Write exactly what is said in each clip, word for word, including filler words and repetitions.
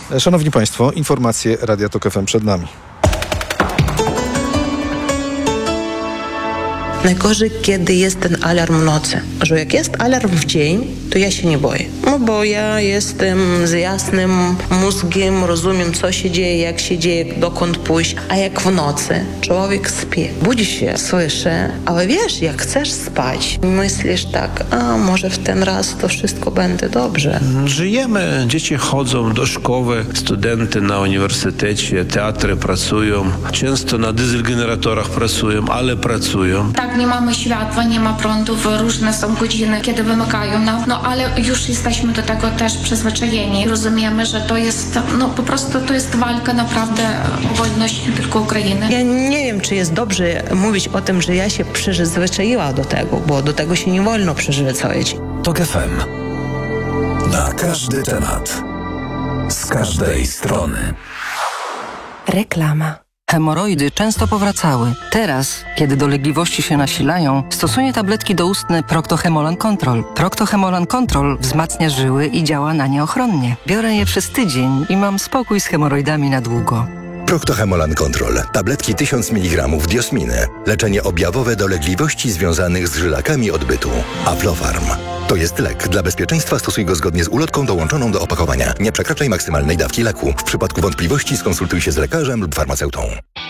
Szanowni Państwo, informacje Radia Tok F M przed nami. Najgorzej, kiedy jest ten alarm w nocy. Że jak jest alarm w dzień, to ja się nie boję. No bo ja jestem z jasnym mózgiem, rozumiem, co się dzieje, jak się dzieje, dokąd pójść. A jak w nocy człowiek śpi, budzi się, słyszy, ale wiesz, jak chcesz spać, myślisz tak, a może w ten raz to wszystko będzie dobrze. Żyjemy, dzieci chodzą do szkoły, studenty na uniwersytecie, teatry pracują, często na dieselgeneratorach pracują, ale pracują. Tak, nie mamy światła, nie ma prądów, różne są godziny, kiedy wymykają nam, no ale już jesteśmy do tego też przyzwyczajeni. Rozumiemy, że to jest, no po prostu to jest walka naprawdę o wolność nie tylko Ukrainy. Ja nie wiem, czy jest dobrze mówić o tym, że ja się przyzwyczaiła do tego, bo do tego się nie wolno przyzwyczaić. Tok F M. Na każdy temat. Z każdej strony. Reklama. Hemoroidy często powracały. Teraz, kiedy dolegliwości się nasilają, stosuję tabletki doustne Procto-Hemolan Control. Procto-Hemolan Control wzmacnia żyły i działa na nie ochronnie. Biorę je przez tydzień i mam spokój z hemoroidami na długo. Procto-Hemolan Control. Tabletki tysiąc miligramów diosminy. Leczenie objawowe dolegliwości związanych z żylakami odbytu. Aflofarm. To jest lek. Dla bezpieczeństwa stosuj go zgodnie z ulotką dołączoną do opakowania. Nie przekraczaj maksymalnej dawki leku. W przypadku wątpliwości skonsultuj się z lekarzem lub farmaceutą.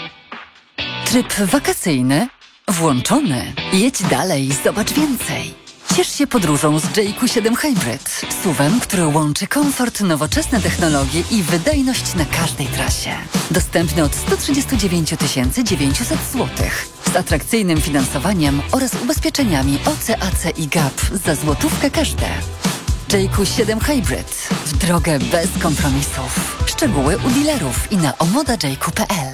Tryb wakacyjny włączony. Jedź dalej, zobacz więcej. Ciesz się podróżą z J Q siedem Hybrid. SUV-em, który łączy komfort, nowoczesne technologie i wydajność na każdej trasie. Dostępny od sto trzydzieści dziewięć tysięcy dziewięćset złotych. Z atrakcyjnym finansowaniem oraz ubezpieczeniami O C A C i G A P za złotówkę każde. J Q siedem Hybrid. W drogę bez kompromisów. Szczegóły u dealerów i na omoda j q kropka p l.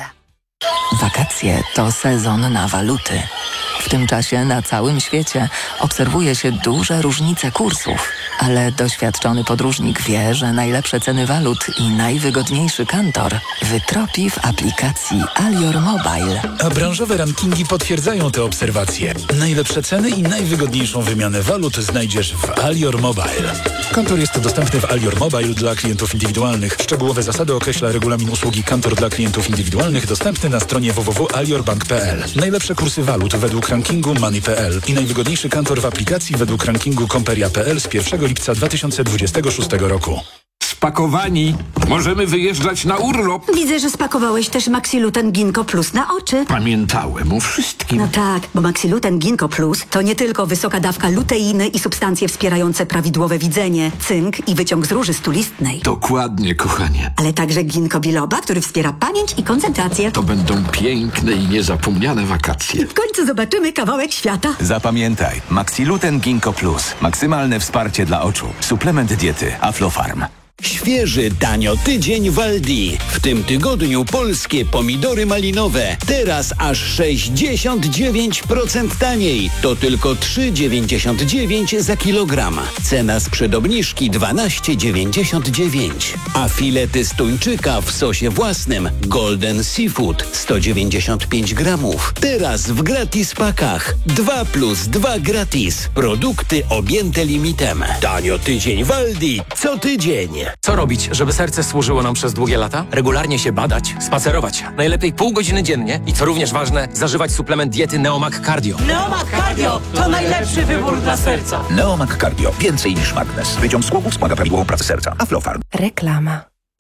Wakacje to sezon na waluty. W tym czasie na całym świecie obserwuje się duże różnice kursów, ale doświadczony podróżnik wie, że najlepsze ceny walut i najwygodniejszy kantor wytropi w aplikacji Alior Mobile. A branżowe rankingi potwierdzają te obserwacje. Najlepsze ceny i najwygodniejszą wymianę walut znajdziesz w Alior Mobile. Kantor jest dostępny w Alior Mobile dla klientów indywidualnych. Szczegółowe zasady określa regulamin usługi Kantor dla klientów indywidualnych dostępny na stronie w w w kropka alior bank kropka p l. Najlepsze kursy walut według rankingu Money kropka p l i najwygodniejszy kantor w aplikacji według rankingu Komperia kropka p l z pierwszego lipca dwa tysiące dwudziestego szóstego roku. Spakowani. Możemy wyjeżdżać na urlop. Widzę, że spakowałeś też Maxiluten Ginkgo Plus na oczy. Pamiętałem o wszystkim. No tak, bo Maxiluten Ginkgo Plus to nie tylko wysoka dawka luteiny i substancje wspierające prawidłowe widzenie, cynk i wyciąg z róży stulistnej. Dokładnie, kochanie. Ale także ginkgo biloba, który wspiera pamięć i koncentrację. To będą piękne i niezapomniane wakacje. W końcu zobaczymy kawałek świata. Zapamiętaj. Maxiluten Ginkgo Plus. Maksymalne wsparcie dla oczu. Suplement diety Aflofarm. Świeży tanio tydzień w Aldi. W tym tygodniu polskie pomidory malinowe. Teraz aż sześćdziesiąt dziewięć procent taniej. To tylko trzy dziewięćdziesiąt dziewięć za kilogram. Cena sprzed obniżki dwanaście dziewięćdziesiąt dziewięć. A filety z tuńczyka w sosie własnym Golden Seafood sto dziewięćdziesiąt pięć gramów. Teraz w gratis pakach. dwa plus dwa gratis. Produkty objęte limitem. Tanio tydzień w Aldi. Co tydzień. Co robić, żeby serce służyło nam przez długie lata? Regularnie się badać, spacerować. Najlepiej pół godziny dziennie i co również ważne, zażywać suplement diety Neomag Cardio. Neomag Cardio to najlepszy wybór dla serca. Neomag Cardio. Więcej niż magnes. Wyciąg z głowy wspomaga prawidłową pracę serca. Aflofarm. Reklama.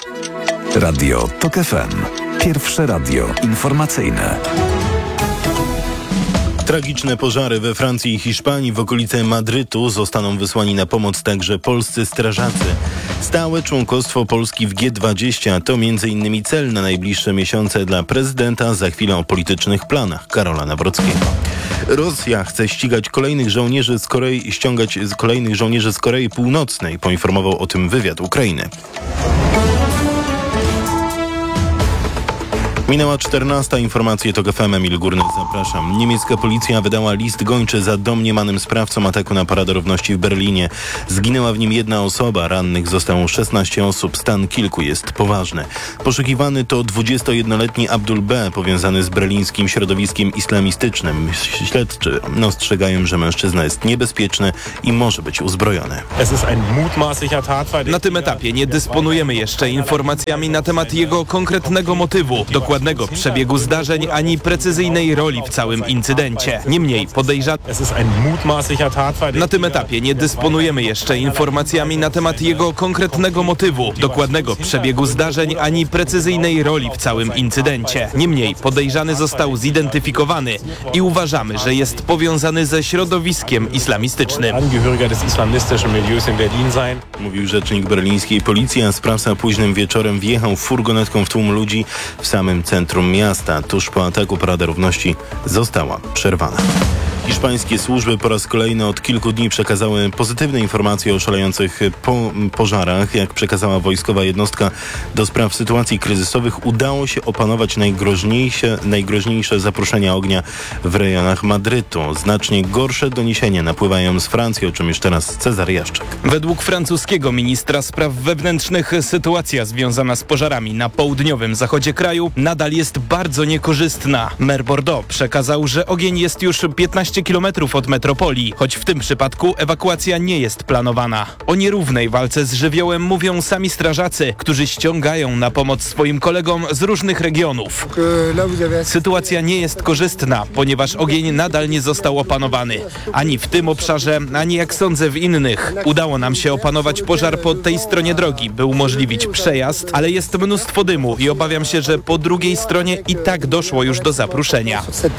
Radio Tok F M. Pierwsze radio informacyjne. Tragiczne pożary we Francji i Hiszpanii. W okolice Madrytu zostaną wysłani na pomoc także polscy strażacy. Stałe członkostwo Polski w G dwadzieścia to między innymi cel na najbliższe miesiące dla prezydenta. Za chwilę o politycznych planach Karola Nawrockiego. Rosja chce ścigać kolejnych żołnierzy z Korei, ściągać kolejnych żołnierzy z Korei Północnej. Poinformował o tym wywiad Ukrainy. Minęła czternasta, informacje TOK F M, Emil Górny, zapraszam. Niemiecka policja wydała list gończy za domniemanym sprawcą ataku na Paradę Równości w Berlinie. Zginęła w nim jedna osoba, rannych zostało szesnaście osób, stan kilku jest poważny. Poszukiwany to dwudziestojednoletni Abdul B., powiązany z berlińskim środowiskiem islamistycznym. Śledczy ostrzegają, że mężczyzna jest niebezpieczny i może być uzbrojony. Na tym etapie nie dysponujemy jeszcze informacjami na temat jego konkretnego motywu, dokładnego przebiegu zdarzeń ani precyzyjnej roli w całym incydencie. Niemniej podejrzany... Na tym etapie nie dysponujemy jeszcze informacjami na temat jego konkretnego motywu, dokładnego przebiegu zdarzeń ani precyzyjnej roli w całym incydencie. Niemniej podejrzany został zidentyfikowany i uważamy, że jest powiązany ze środowiskiem islamistycznym. Mówił rzecznik berlińskiej policji, a sprawca późnym wieczorem wjechał furgonetką w tłum ludzi w samym centrum miasta. Tuż po ataku Parada Równości została przerwana. Hiszpańskie służby po raz kolejny od kilku dni przekazały pozytywne informacje o szalejących po pożarach. Jak przekazała wojskowa jednostka do spraw sytuacji kryzysowych, udało się opanować najgroźniejsze, najgroźniejsze zaproszenia ognia w rejonach Madrytu. Znacznie gorsze doniesienia napływają z Francji, o czym już teraz Cezary Jaszczak. Według francuskiego ministra spraw wewnętrznych sytuacja związana z pożarami na południowym zachodzie kraju nadal jest bardzo niekorzystna. Mer Bordeaux przekazał, że ogień jest już piętnaście kilometrów od metropolii, choć w tym przypadku ewakuacja nie jest planowana. O nierównej walce z żywiołem mówią sami strażacy, którzy ściągają na pomoc swoim kolegom z różnych regionów. Sytuacja nie jest korzystna, ponieważ ogień nadal nie został opanowany. Ani w tym obszarze, ani jak sądzę w innych. Udało nam się opanować pożar po tej stronie drogi, by umożliwić przejazd, ale jest mnóstwo dymu i obawiam się, że po drugiej stronie i tak doszło już do zapruszenia.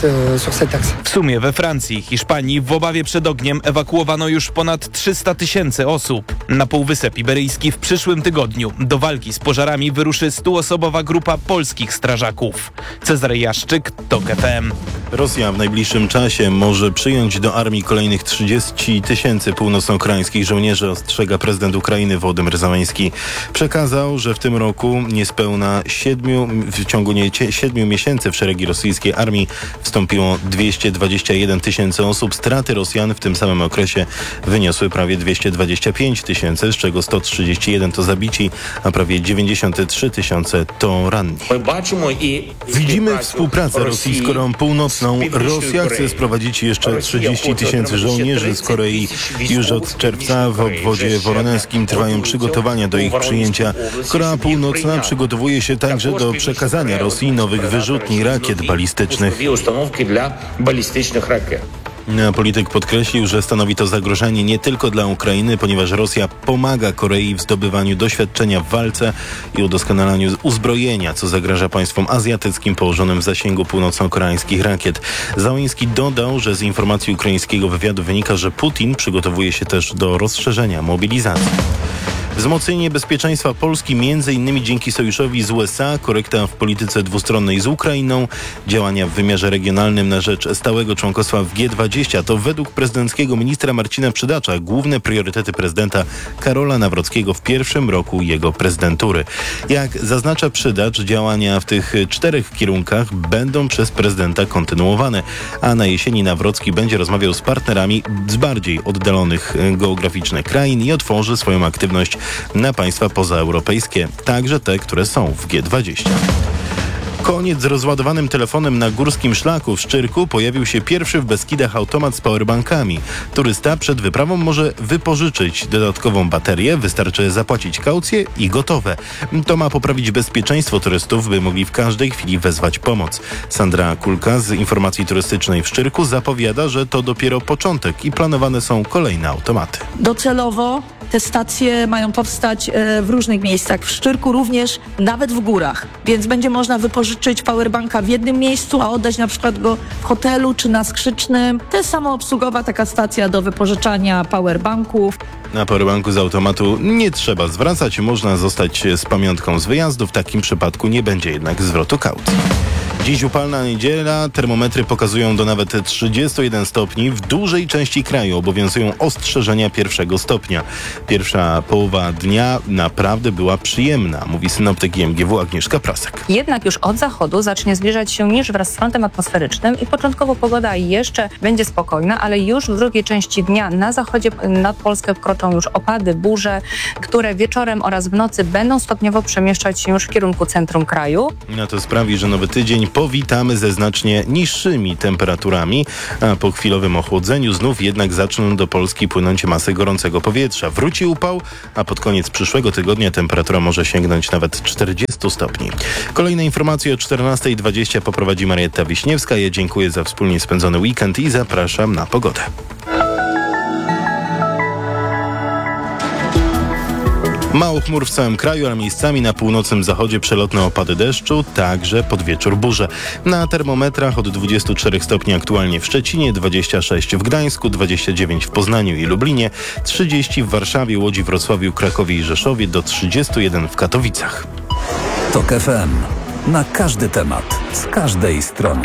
W sumie we Francji i Hiszpanii w obawie przed ogniem ewakuowano już ponad trzysta tysięcy osób. Na Półwysep Iberyjski w przyszłym tygodniu do walki z pożarami wyruszy stuosobowa grupa polskich strażaków. Cezary Jaszczyk, TOK F M. Rosja w najbliższym czasie może przyjąć do armii kolejnych trzydzieści tysięcy północnoukraińskich żołnierzy, ostrzega prezydent Ukrainy Wołodymyr Zełański. Przekazał, że w tym roku niespełna siedmiu, w ciągu nie, siedmiu miesięcy w szeregi rosyjskiej armii wstąpiło dwieście dwadzieścia jeden tysięcy osób. Straty Rosjan w tym samym okresie wyniosły prawie dwieście dwadzieścia pięć tysięcy, z czego sto trzydzieści jeden to zabici, a prawie dziewięćdziesiąt trzy tysiące to ranni. Widzimy współpracę Rosji z Koreą Północną. Rosja chce sprowadzić jeszcze trzydzieści tysięcy żołnierzy z Korei. Już od czerwca w obwodzie woronezkim trwają przygotowania do ich przyjęcia. Korea Północna przygotowuje się także do przekazania Rosji nowych wyrzutni rakiet balistycznych. Polityk podkreślił, że stanowi to zagrożenie nie tylko dla Ukrainy, ponieważ Rosja pomaga Korei w zdobywaniu doświadczenia w walce i udoskonalaniu uzbrojenia, co zagraża państwom azjatyckim położonym w zasięgu północno-koreańskich rakiet. Zełański dodał, że z informacji ukraińskiego wywiadu wynika, że Putin przygotowuje się też do rozszerzenia mobilizacji. Wzmocnienie bezpieczeństwa Polski między innymi dzięki sojuszowi z U S A, korekta w polityce dwustronnej z Ukrainą, działania w wymiarze regionalnym na rzecz stałego członkostwa w G dwadzieścia to według prezydenckiego ministra Marcina Przydacza główne priorytety prezydenta Karola Nawrockiego w pierwszym roku jego prezydentury. Jak zaznacza Przydacz, działania w tych czterech kierunkach będą przez prezydenta kontynuowane, a na jesieni Nawrocki będzie rozmawiał z partnerami z bardziej oddalonych geograficznie krain i otworzy swoją aktywność na państwa pozaeuropejskie, także te, które są w G dwadzieścia. Koniec z rozładowanym telefonem na górskim szlaku w Szczyrku. Pojawił się pierwszy w Beskidach automat z powerbankami. Turysta przed wyprawą może wypożyczyć dodatkową baterię, wystarczy zapłacić kaucję i gotowe. To ma poprawić bezpieczeństwo turystów, by mogli w każdej chwili wezwać pomoc. Sandra Kulka z Informacji Turystycznej w Szczyrku zapowiada, że to dopiero początek i planowane są kolejne automaty. Docelowo te stacje mają powstać w różnych miejscach. W Szczyrku również, nawet w górach. Więc będzie można wypożyczyć powerbanka w jednym miejscu, a oddać na przykład go w hotelu czy na Skrzycznym. To jest samoobsługowa taka stacja do wypożyczania powerbanków. Na powerbanku z automatu nie trzeba zwracać, można zostać z pamiątką z wyjazdu. W takim przypadku nie będzie jednak zwrotu kaucji. Dziś upalna niedziela, termometry pokazują do nawet trzydziestu jeden stopni. W dużej części kraju obowiązują ostrzeżenia pierwszego stopnia. Pierwsza połowa dnia naprawdę była przyjemna, mówi synoptyk I M G W Agnieszka Prasek. Jednak już od zachodu zacznie zbliżać się niż wraz z frontem atmosferycznym i początkowo pogoda jeszcze będzie spokojna, ale już w drugiej części dnia na zachodzie nad Polskę wkroczą już opady, burze, które wieczorem oraz w nocy będą stopniowo przemieszczać się już w kierunku centrum kraju. No to sprawi, że nowy tydzień powitamy ze znacznie niższymi temperaturami, a po chwilowym ochłodzeniu znów jednak zaczną do Polski płynąć masy gorącego powietrza. Wróci upał, a pod koniec przyszłego tygodnia temperatura może sięgnąć nawet czterdziestu stopni. Kolejne informacje o czternasta dwadzieścia poprowadzi Marietta Wiśniewska. Ja dziękuję za wspólnie spędzony weekend i zapraszam na pogodę. Mało chmur w całym kraju, ale miejscami na północnym zachodzie przelotne opady deszczu, także pod wieczór burze. Na termometrach od dwudziestu czterech stopni aktualnie w Szczecinie, dwadzieścia sześć w Gdańsku, dwadzieścia dziewięć w Poznaniu i Lublinie, trzydzieści w Warszawie, Łodzi, Wrocławiu, Krakowie i Rzeszowie, do trzydziestu jeden w Katowicach. TOK F M. Na każdy temat, z każdej strony.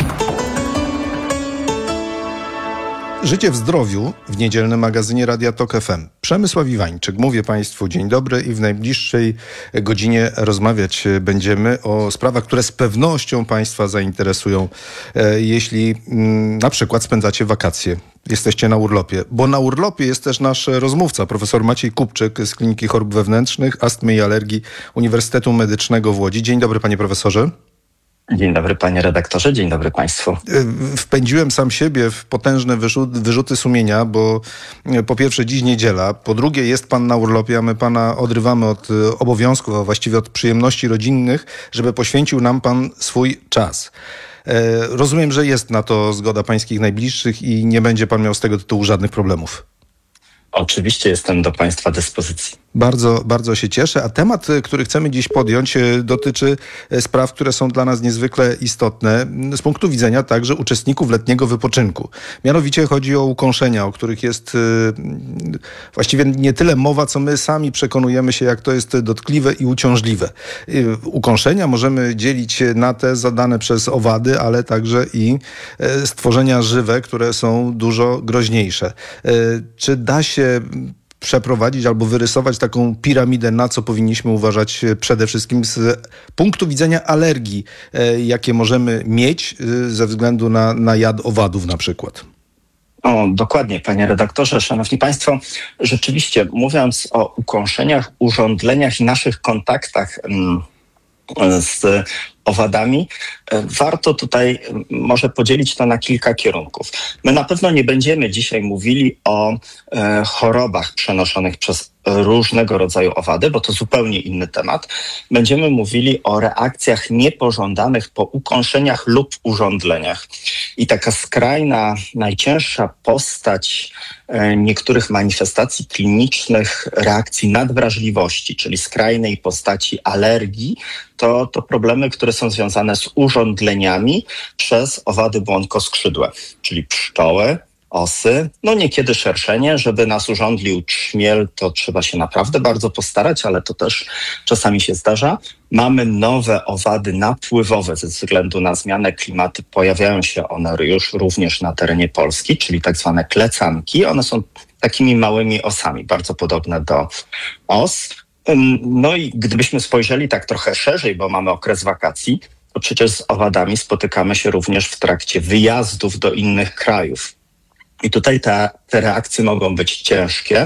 Życie w zdrowiu w niedzielnym magazynie Radia Tok F M. Przemysław Iwańczyk. Mówię Państwu dzień dobry i w najbliższej godzinie rozmawiać będziemy o sprawach, które z pewnością Państwa zainteresują, jeśli na przykład spędzacie wakacje. Jesteście na urlopie, bo na urlopie jest też nasz rozmówca, profesor Maciej Kupczyk z Kliniki Chorób Wewnętrznych, Astmy i Alergii Uniwersytetu Medycznego w Łodzi. Dzień dobry, panie profesorze. Dzień dobry panie redaktorze, dzień dobry państwu. Wpędziłem sam siebie w potężne wyrzut, wyrzuty sumienia, bo po pierwsze dziś niedziela, po drugie jest pan na urlopie, a my pana odrywamy od obowiązków, a właściwie od przyjemności rodzinnych, żeby poświęcił nam pan swój czas. Rozumiem, że jest na to zgoda pańskich najbliższych i nie będzie pan miał z tego tytułu żadnych problemów. Oczywiście jestem do państwa dyspozycji. Bardzo, bardzo się cieszę. A temat, który chcemy dziś podjąć, dotyczy spraw, które są dla nas niezwykle istotne z punktu widzenia także uczestników letniego wypoczynku. Mianowicie chodzi o ukąszenia, o których jest właściwie nie tyle mowa, co my sami przekonujemy się, jak to jest dotkliwe i uciążliwe. Ukąszenia możemy dzielić na te zadane przez owady, ale także i stworzenia żywe, które są dużo groźniejsze. Czy da się przeprowadzić albo wyrysować taką piramidę, na co powinniśmy uważać przede wszystkim z punktu widzenia alergii, jakie możemy mieć ze względu na, na jad owadów na przykład? O, dokładnie, panie redaktorze, szanowni państwo. Rzeczywiście, mówiąc o ukąszeniach, urządleniach i naszych kontaktach mm, z owadami, warto tutaj może podzielić to na kilka kierunków. My na pewno nie będziemy dzisiaj mówili o e, chorobach przenoszonych przez różnego rodzaju owady, bo to zupełnie inny temat. Będziemy mówili o reakcjach niepożądanych po ukąszeniach lub urządleniach. I taka skrajna, najcięższa postać e, niektórych manifestacji klinicznych reakcji nadwrażliwości, czyli skrajnej postaci alergii, to, to problemy, które są związane z urządleniami przez owady błonkoskrzydłe, czyli pszczoły, osy, no niekiedy szerszenie. Żeby nas urządlił trzmiel, to trzeba się naprawdę bardzo postarać, ale to też czasami się zdarza. Mamy nowe owady napływowe ze względu na zmianę klimatu. Pojawiają się one już również na terenie Polski, czyli tak zwane klecanki. One są takimi małymi osami, bardzo podobne do os. No i gdybyśmy spojrzeli tak trochę szerzej, bo mamy okres wakacji, to przecież z owadami spotykamy się również w trakcie wyjazdów do innych krajów. I tutaj te, te reakcje mogą być ciężkie,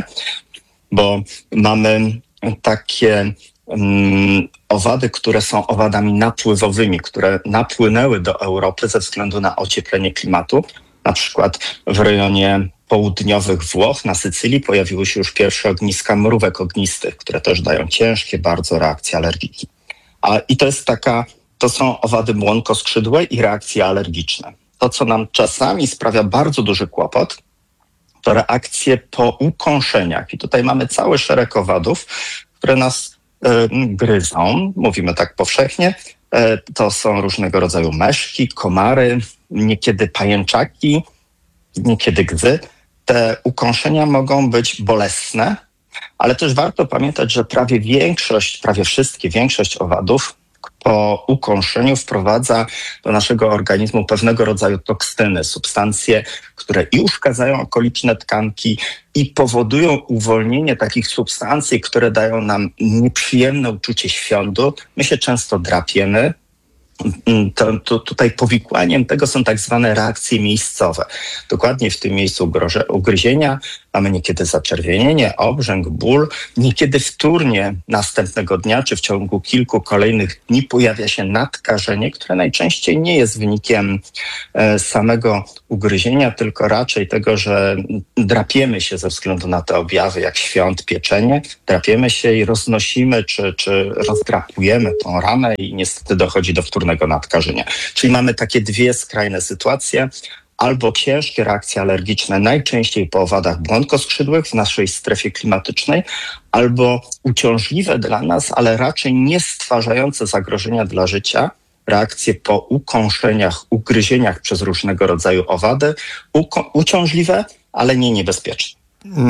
bo mamy takie um, owady, które są owadami napływowymi, które napłynęły do Europy ze względu na ocieplenie klimatu. Na przykład w rejonie południowych Włoch, na Sycylii, pojawiły się już pierwsze ogniska mrówek ognistych, które też dają ciężkie bardzo reakcje alergiki. A, I to jest taka, to są owady błonkoskrzydłe i reakcje alergiczne. To, co nam czasami sprawia bardzo duży kłopot, to reakcje po ukąszeniach. I tutaj mamy cały szereg owadów, które nas y, gryzą, mówimy tak powszechnie. Y, to są różnego rodzaju meszki, komary, niekiedy pajęczaki, niekiedy gzy. Te ukąszenia mogą być bolesne, ale też warto pamiętać, że prawie większość, prawie wszystkie, większość owadów po ukąszeniu wprowadza do naszego organizmu pewnego rodzaju toksyny, substancje, które i uszkadzają okoliczne tkanki i powodują uwolnienie takich substancji, które dają nam nieprzyjemne uczucie świądu. My się często drapiemy. To, to tutaj powikłaniem tego są tak zwane reakcje miejscowe. Dokładnie w tym miejscu ugryzienia mamy niekiedy zaczerwienienie, obrzęk, ból. Niekiedy wtórnie następnego dnia czy w ciągu kilku kolejnych dni pojawia się nadkażenie, które najczęściej nie jest wynikiem e, samego ugryzienia, tylko raczej tego, że drapiemy się ze względu na te objawy jak świąt, pieczenie. Drapiemy się i roznosimy czy, czy rozdrapujemy tą ranę i niestety dochodzi do wtórnego nadkażenia. Czyli mamy takie dwie skrajne sytuacje. Albo ciężkie reakcje alergiczne, najczęściej po owadach błonkoskrzydłych w naszej strefie klimatycznej, albo uciążliwe dla nas, ale raczej nie stwarzające zagrożenia dla życia, reakcje po ukąszeniach, ugryzieniach przez różnego rodzaju owady, uko- uciążliwe, ale nie niebezpieczne.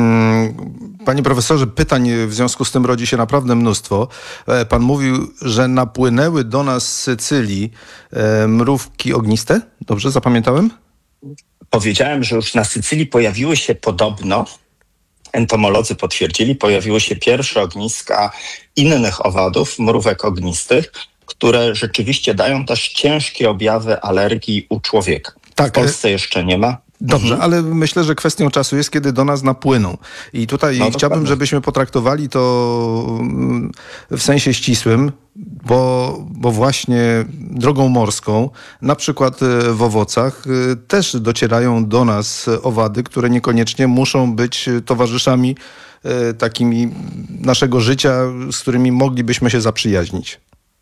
Panie profesorze, pytań w związku z tym rodzi się naprawdę mnóstwo. Pan mówił, że napłynęły do nas z Sycylii mrówki ogniste? Dobrze zapamiętałem? Powiedziałem, że już na Sycylii pojawiły się podobno, entomolodzy potwierdzili, pojawiły się pierwsze ogniska innych owadów, mrówek ognistych, które rzeczywiście dają też ciężkie objawy alergii u człowieka. Tak, w Polsce jeszcze nie ma. Dobrze, mhm. ale myślę, że kwestią czasu jest, kiedy do nas napłyną. I tutaj no, chciałbym, dokładnie. żebyśmy potraktowali to w sensie ścisłym, bo, bo właśnie drogą morską, na przykład w owocach, też docierają do nas owady, które niekoniecznie muszą być towarzyszami takimi naszego życia, z którymi moglibyśmy się zaprzyjaźnić.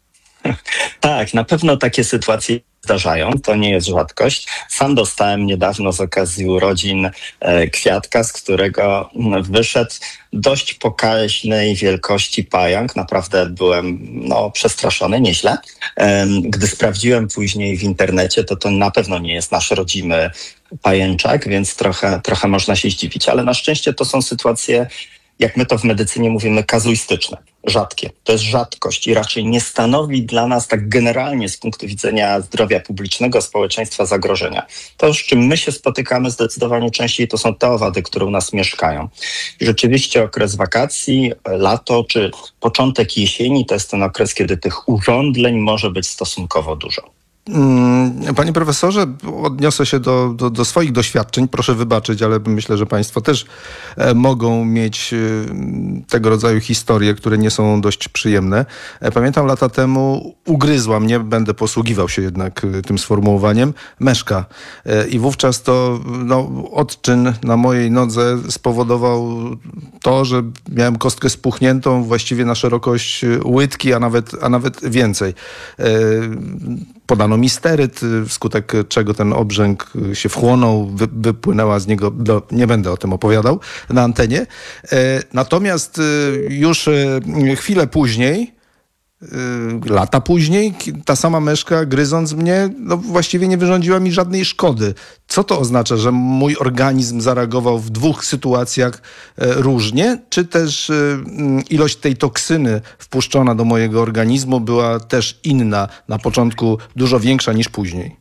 Tak, na pewno takie sytuacje zdarzają, to nie jest rzadkość. Sam dostałem niedawno z okazji urodzin e, kwiatka, z którego wyszedł dość pokaźnej wielkości pająk. Naprawdę byłem no, przestraszony, nieźle. E, gdy sprawdziłem później w internecie, to to na pewno nie jest nasz rodzimy pajęczak, więc trochę, trochę można się zdziwić, ale na szczęście to są sytuacje, jak my to w medycynie mówimy, kazuistyczne, rzadkie. To jest rzadkość i raczej nie stanowi dla nas tak generalnie z punktu widzenia zdrowia publicznego, społeczeństwa zagrożenia. To, z czym my się spotykamy zdecydowanie częściej, to są te owady, które u nas mieszkają. I rzeczywiście okres wakacji, lato czy początek jesieni to jest ten okres, kiedy tych urządzeń może być stosunkowo dużo. Panie profesorze, odniosę się do, do, do swoich doświadczeń. Proszę wybaczyć, ale myślę, że państwo też mogą mieć tego rodzaju historie, które nie są dość przyjemne. Pamiętam lata temu ugryzła mnie, będę posługiwał się jednak tym sformułowaniem, meszka. I wówczas to no, odczyn na mojej nodze spowodował to, że miałem kostkę spuchniętą właściwie na szerokość łydki, a nawet, a nawet więcej. Podano mi steryt, wskutek czego ten obrzęk się wchłonął, wy, wypłynęła z niego, do, nie będę o tym opowiadał na antenie. E, natomiast e, już e, chwilę później, e, lata później, ta sama myszka, gryząc mnie, no właściwie nie wyrządziła mi żadnej szkody. Co to oznacza, że mój organizm zareagował w dwóch sytuacjach e, różnie, czy też e, ilość tej toksyny wpuszczona do mojego organizmu była też inna, na początku dużo większa niż później?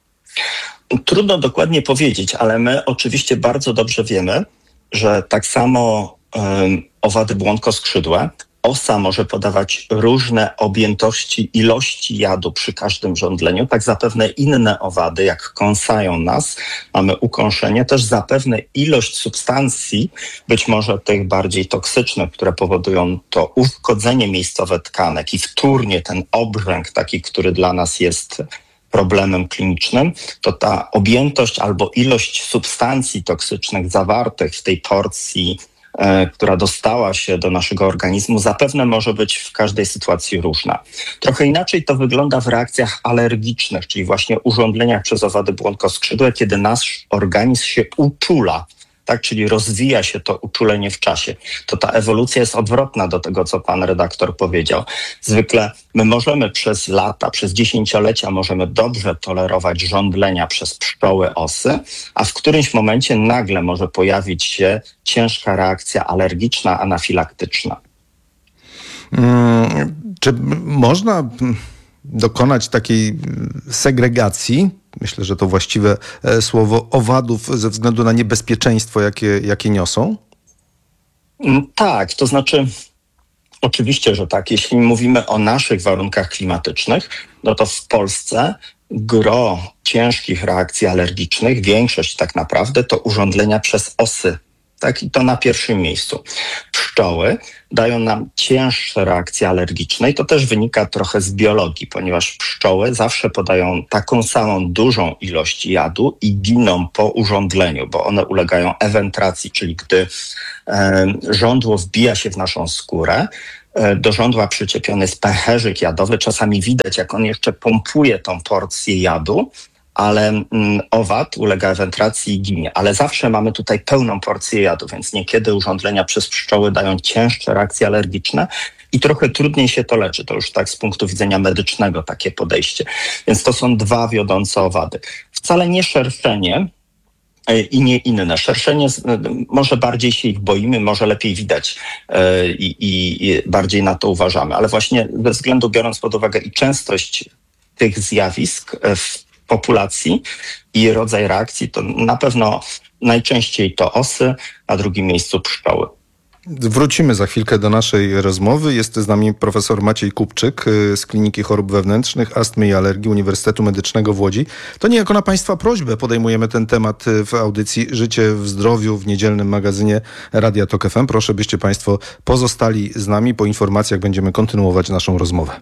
Trudno dokładnie powiedzieć, ale my oczywiście bardzo dobrze wiemy, że tak samo um, owady błonkoskrzydłe, osa może podawać różne objętości, ilości jadu przy każdym żądleniu. Tak zapewne inne owady, jak kąsają nas, mamy ukąszenie, też zapewne ilość substancji, być może tych bardziej toksycznych, które powodują to uszkodzenie miejscowe tkanek i wtórnie ten obrzęk taki, który dla nas jest problemem klinicznym, to ta objętość albo ilość substancji toksycznych zawartych w tej porcji, e, która dostała się do naszego organizmu, zapewne może być w każdej sytuacji różna. Trochę inaczej to wygląda w reakcjach alergicznych, czyli właśnie urządzeniach przez owady błonkoskrzydłe, kiedy nasz organizm się uczula. Tak, czyli rozwija się to uczulenie w czasie. To ta ewolucja jest odwrotna do tego, co pan redaktor powiedział. Zwykle my możemy przez lata, przez dziesięciolecia możemy dobrze tolerować żądlenia przez pszczoły osy, a w którymś momencie nagle może pojawić się ciężka reakcja alergiczna, anafilaktyczna. Hmm, czy można dokonać takiej segregacji, myślę, że to właściwe słowo, owadów ze względu na niebezpieczeństwo, jakie, jakie niosą? Tak, to znaczy oczywiście, że tak. Jeśli mówimy o naszych warunkach klimatycznych, no to w Polsce gro ciężkich reakcji alergicznych, większość tak naprawdę to urządzenia przez osy. Tak? I to na pierwszym miejscu. Pszczoły dają nam cięższe reakcje alergiczne i to też wynika trochę z biologii, ponieważ pszczoły zawsze podają taką samą dużą ilość jadu i giną po urządzeniu, bo one ulegają ewentracji, czyli gdy e, żądło wbija się w naszą skórę, e, do żądła przyczepiony jest pęcherzyk jadowy. Czasami widać, jak on jeszcze pompuje tą porcję jadu, ale mm, owad ulega ewentracji i ginie. Ale zawsze mamy tutaj pełną porcję jadu, więc niekiedy urządzenia przez pszczoły dają cięższe reakcje alergiczne i trochę trudniej się to leczy. To już tak z punktu widzenia medycznego takie podejście. Więc to są dwa wiodące owady. Wcale nie szerszenie i nie inne. Szerszenie, może bardziej się ich boimy, może lepiej widać i, i, i bardziej na to uważamy. Ale właśnie ze względu, biorąc pod uwagę i częstość tych zjawisk w populacji i rodzaj reakcji, to na pewno najczęściej to osy, na drugim miejscu pszczoły. Wrócimy za chwilkę do naszej rozmowy. Jest z nami profesor Maciej Kupczyk z Kliniki Chorób Wewnętrznych, Astmy i Alergii Uniwersytetu Medycznego w Łodzi. To niejako na Państwa prośbę podejmujemy ten temat w audycji Życie w Zdrowiu w niedzielnym magazynie Radia Tok F M. Proszę, byście Państwo pozostali z nami. Po informacjach będziemy kontynuować naszą rozmowę.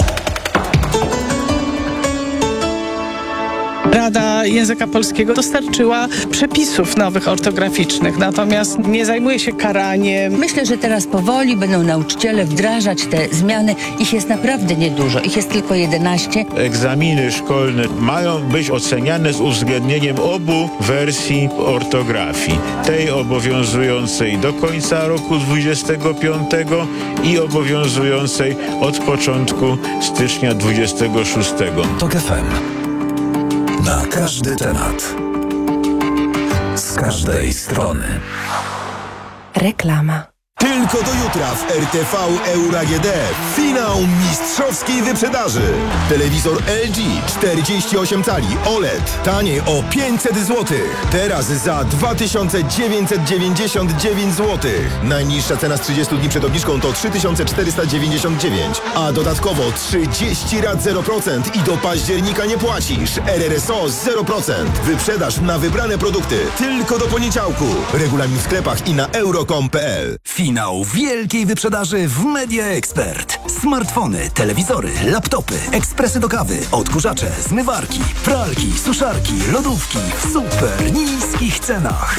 Rada Języka Polskiego dostarczyła przepisów nowych ortograficznych, natomiast nie zajmuje się karaniem. Myślę, że teraz powoli będą nauczyciele wdrażać te zmiany. Ich jest naprawdę niedużo, ich jest tylko jedenaście. Egzaminy szkolne mają być oceniane z uwzględnieniem obu wersji ortografii. Tej obowiązującej do końca roku dwudziestego piątego i obowiązującej od początku stycznia dwudziestego szóstego. Tok F M. Na każdy temat. Z każdej strony. Reklama. Tylko do jutra w R T V Euro A G D. Finał mistrzowskiej wyprzedaży. Telewizor L G czterdzieści osiem cali O L E D. Taniej o pięćset złotych. Teraz za dwa tysiące dziewięćset dziewięćdziesiąt dziewięć złotych. Najniższa cena z trzydziestu dni przed obniżką to trzy tysiące czterysta dziewięćdziesiąt dziewięć. A dodatkowo trzydzieści rat zero procent i do października nie płacisz. R R S O zero procent. Wyprzedaż na wybrane produkty. Tylko do poniedziałku. Regulamin w sklepach i na euro kropka com kropka p l. Finał wielkiej wyprzedaży w Media Expert. Smartfony, telewizory, laptopy, ekspresy do kawy, odkurzacze, zmywarki, pralki, suszarki, lodówki w super niskich cenach.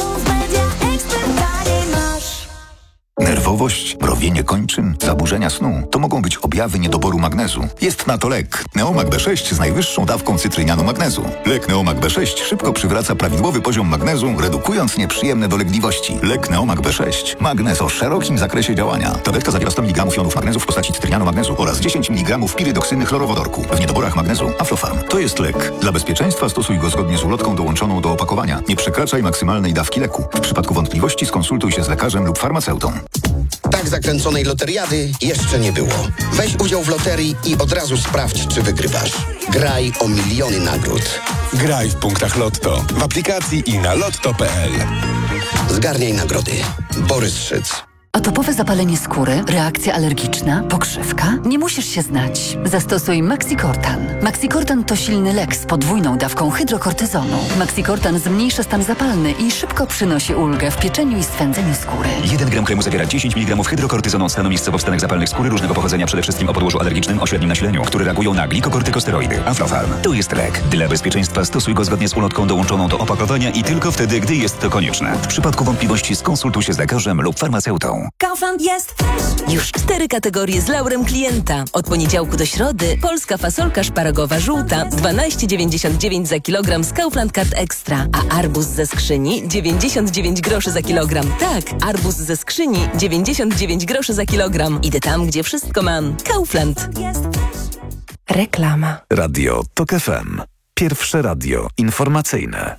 Nerwowość, mrowienie kończyn, zaburzenia snu to mogą być objawy niedoboru magnezu. Jest na to lek Neomag B sześć z najwyższą dawką cytrynianu magnezu. Lek Neomag B sześć szybko przywraca prawidłowy poziom magnezu, redukując nieprzyjemne dolegliwości. Lek Neomag B sześć. Magnez o szerokim zakresie działania. Tabletka zawiera sto miligramów jonów magnezu w postaci cytrynianu magnezu oraz dziesięć miligramów pirydoksyny chlorowodorku. W niedoborach magnezu Aflofarm. To jest lek. Dla bezpieczeństwa stosuj go zgodnie z ulotką dołączoną do opakowania. Nie przekraczaj maksymalnej dawki leku. W przypadku wątpliwości skonsultuj się z lekarzem lub farmaceutą. Tak zakręconej loteriady jeszcze nie było. Weź udział w loterii i od razu sprawdź, czy wygrywasz. Graj o miliony nagród. Graj w punktach Lotto, w aplikacji i na lotto kropka p l. Zgarniaj nagrody. Borys Szyc. Atopowe zapalenie skóry, reakcja alergiczna, pokrzywka? Nie musisz się znać. Zastosuj Maxicortan. Maxicortan to silny lek z podwójną dawką hydrokortyzonu. Maxicortan zmniejsza stan zapalny i szybko przynosi ulgę w pieczeniu i swędzeniu skóry. jeden gram kremu zawiera dziesięć miligramów hydrokortyzonu od stanu miejscowo w stanach zapalnych skóry różnego pochodzenia, przede wszystkim o podłożu alergicznym o średnim nasileniu, które reagują na glikokortykosteroidy. Aflofarm. To jest lek. Dla bezpieczeństwa stosuj go zgodnie z ulotką dołączoną do opakowania i tylko wtedy, gdy jest to konieczne. W przypadku wątpliwości skonsultuj się z lekarzem lub farmaceutą. Kaufland jest już cztery kategorie z laurem klienta. Od poniedziałku do środy polska fasolka szparagowa żółta dwanaście dziewięćdziesiąt dziewięć za kilogram z Kaufland Card Extra, a arbuz ze skrzyni dziewięćdziesiąt dziewięć groszy za kilogram. Tak, arbuz ze skrzyni dziewięćdziesiąt dziewięć groszy za kilogram. Idę tam, gdzie wszystko mam. Kaufland. Reklama. Radio Tok F M. Pierwsze radio informacyjne.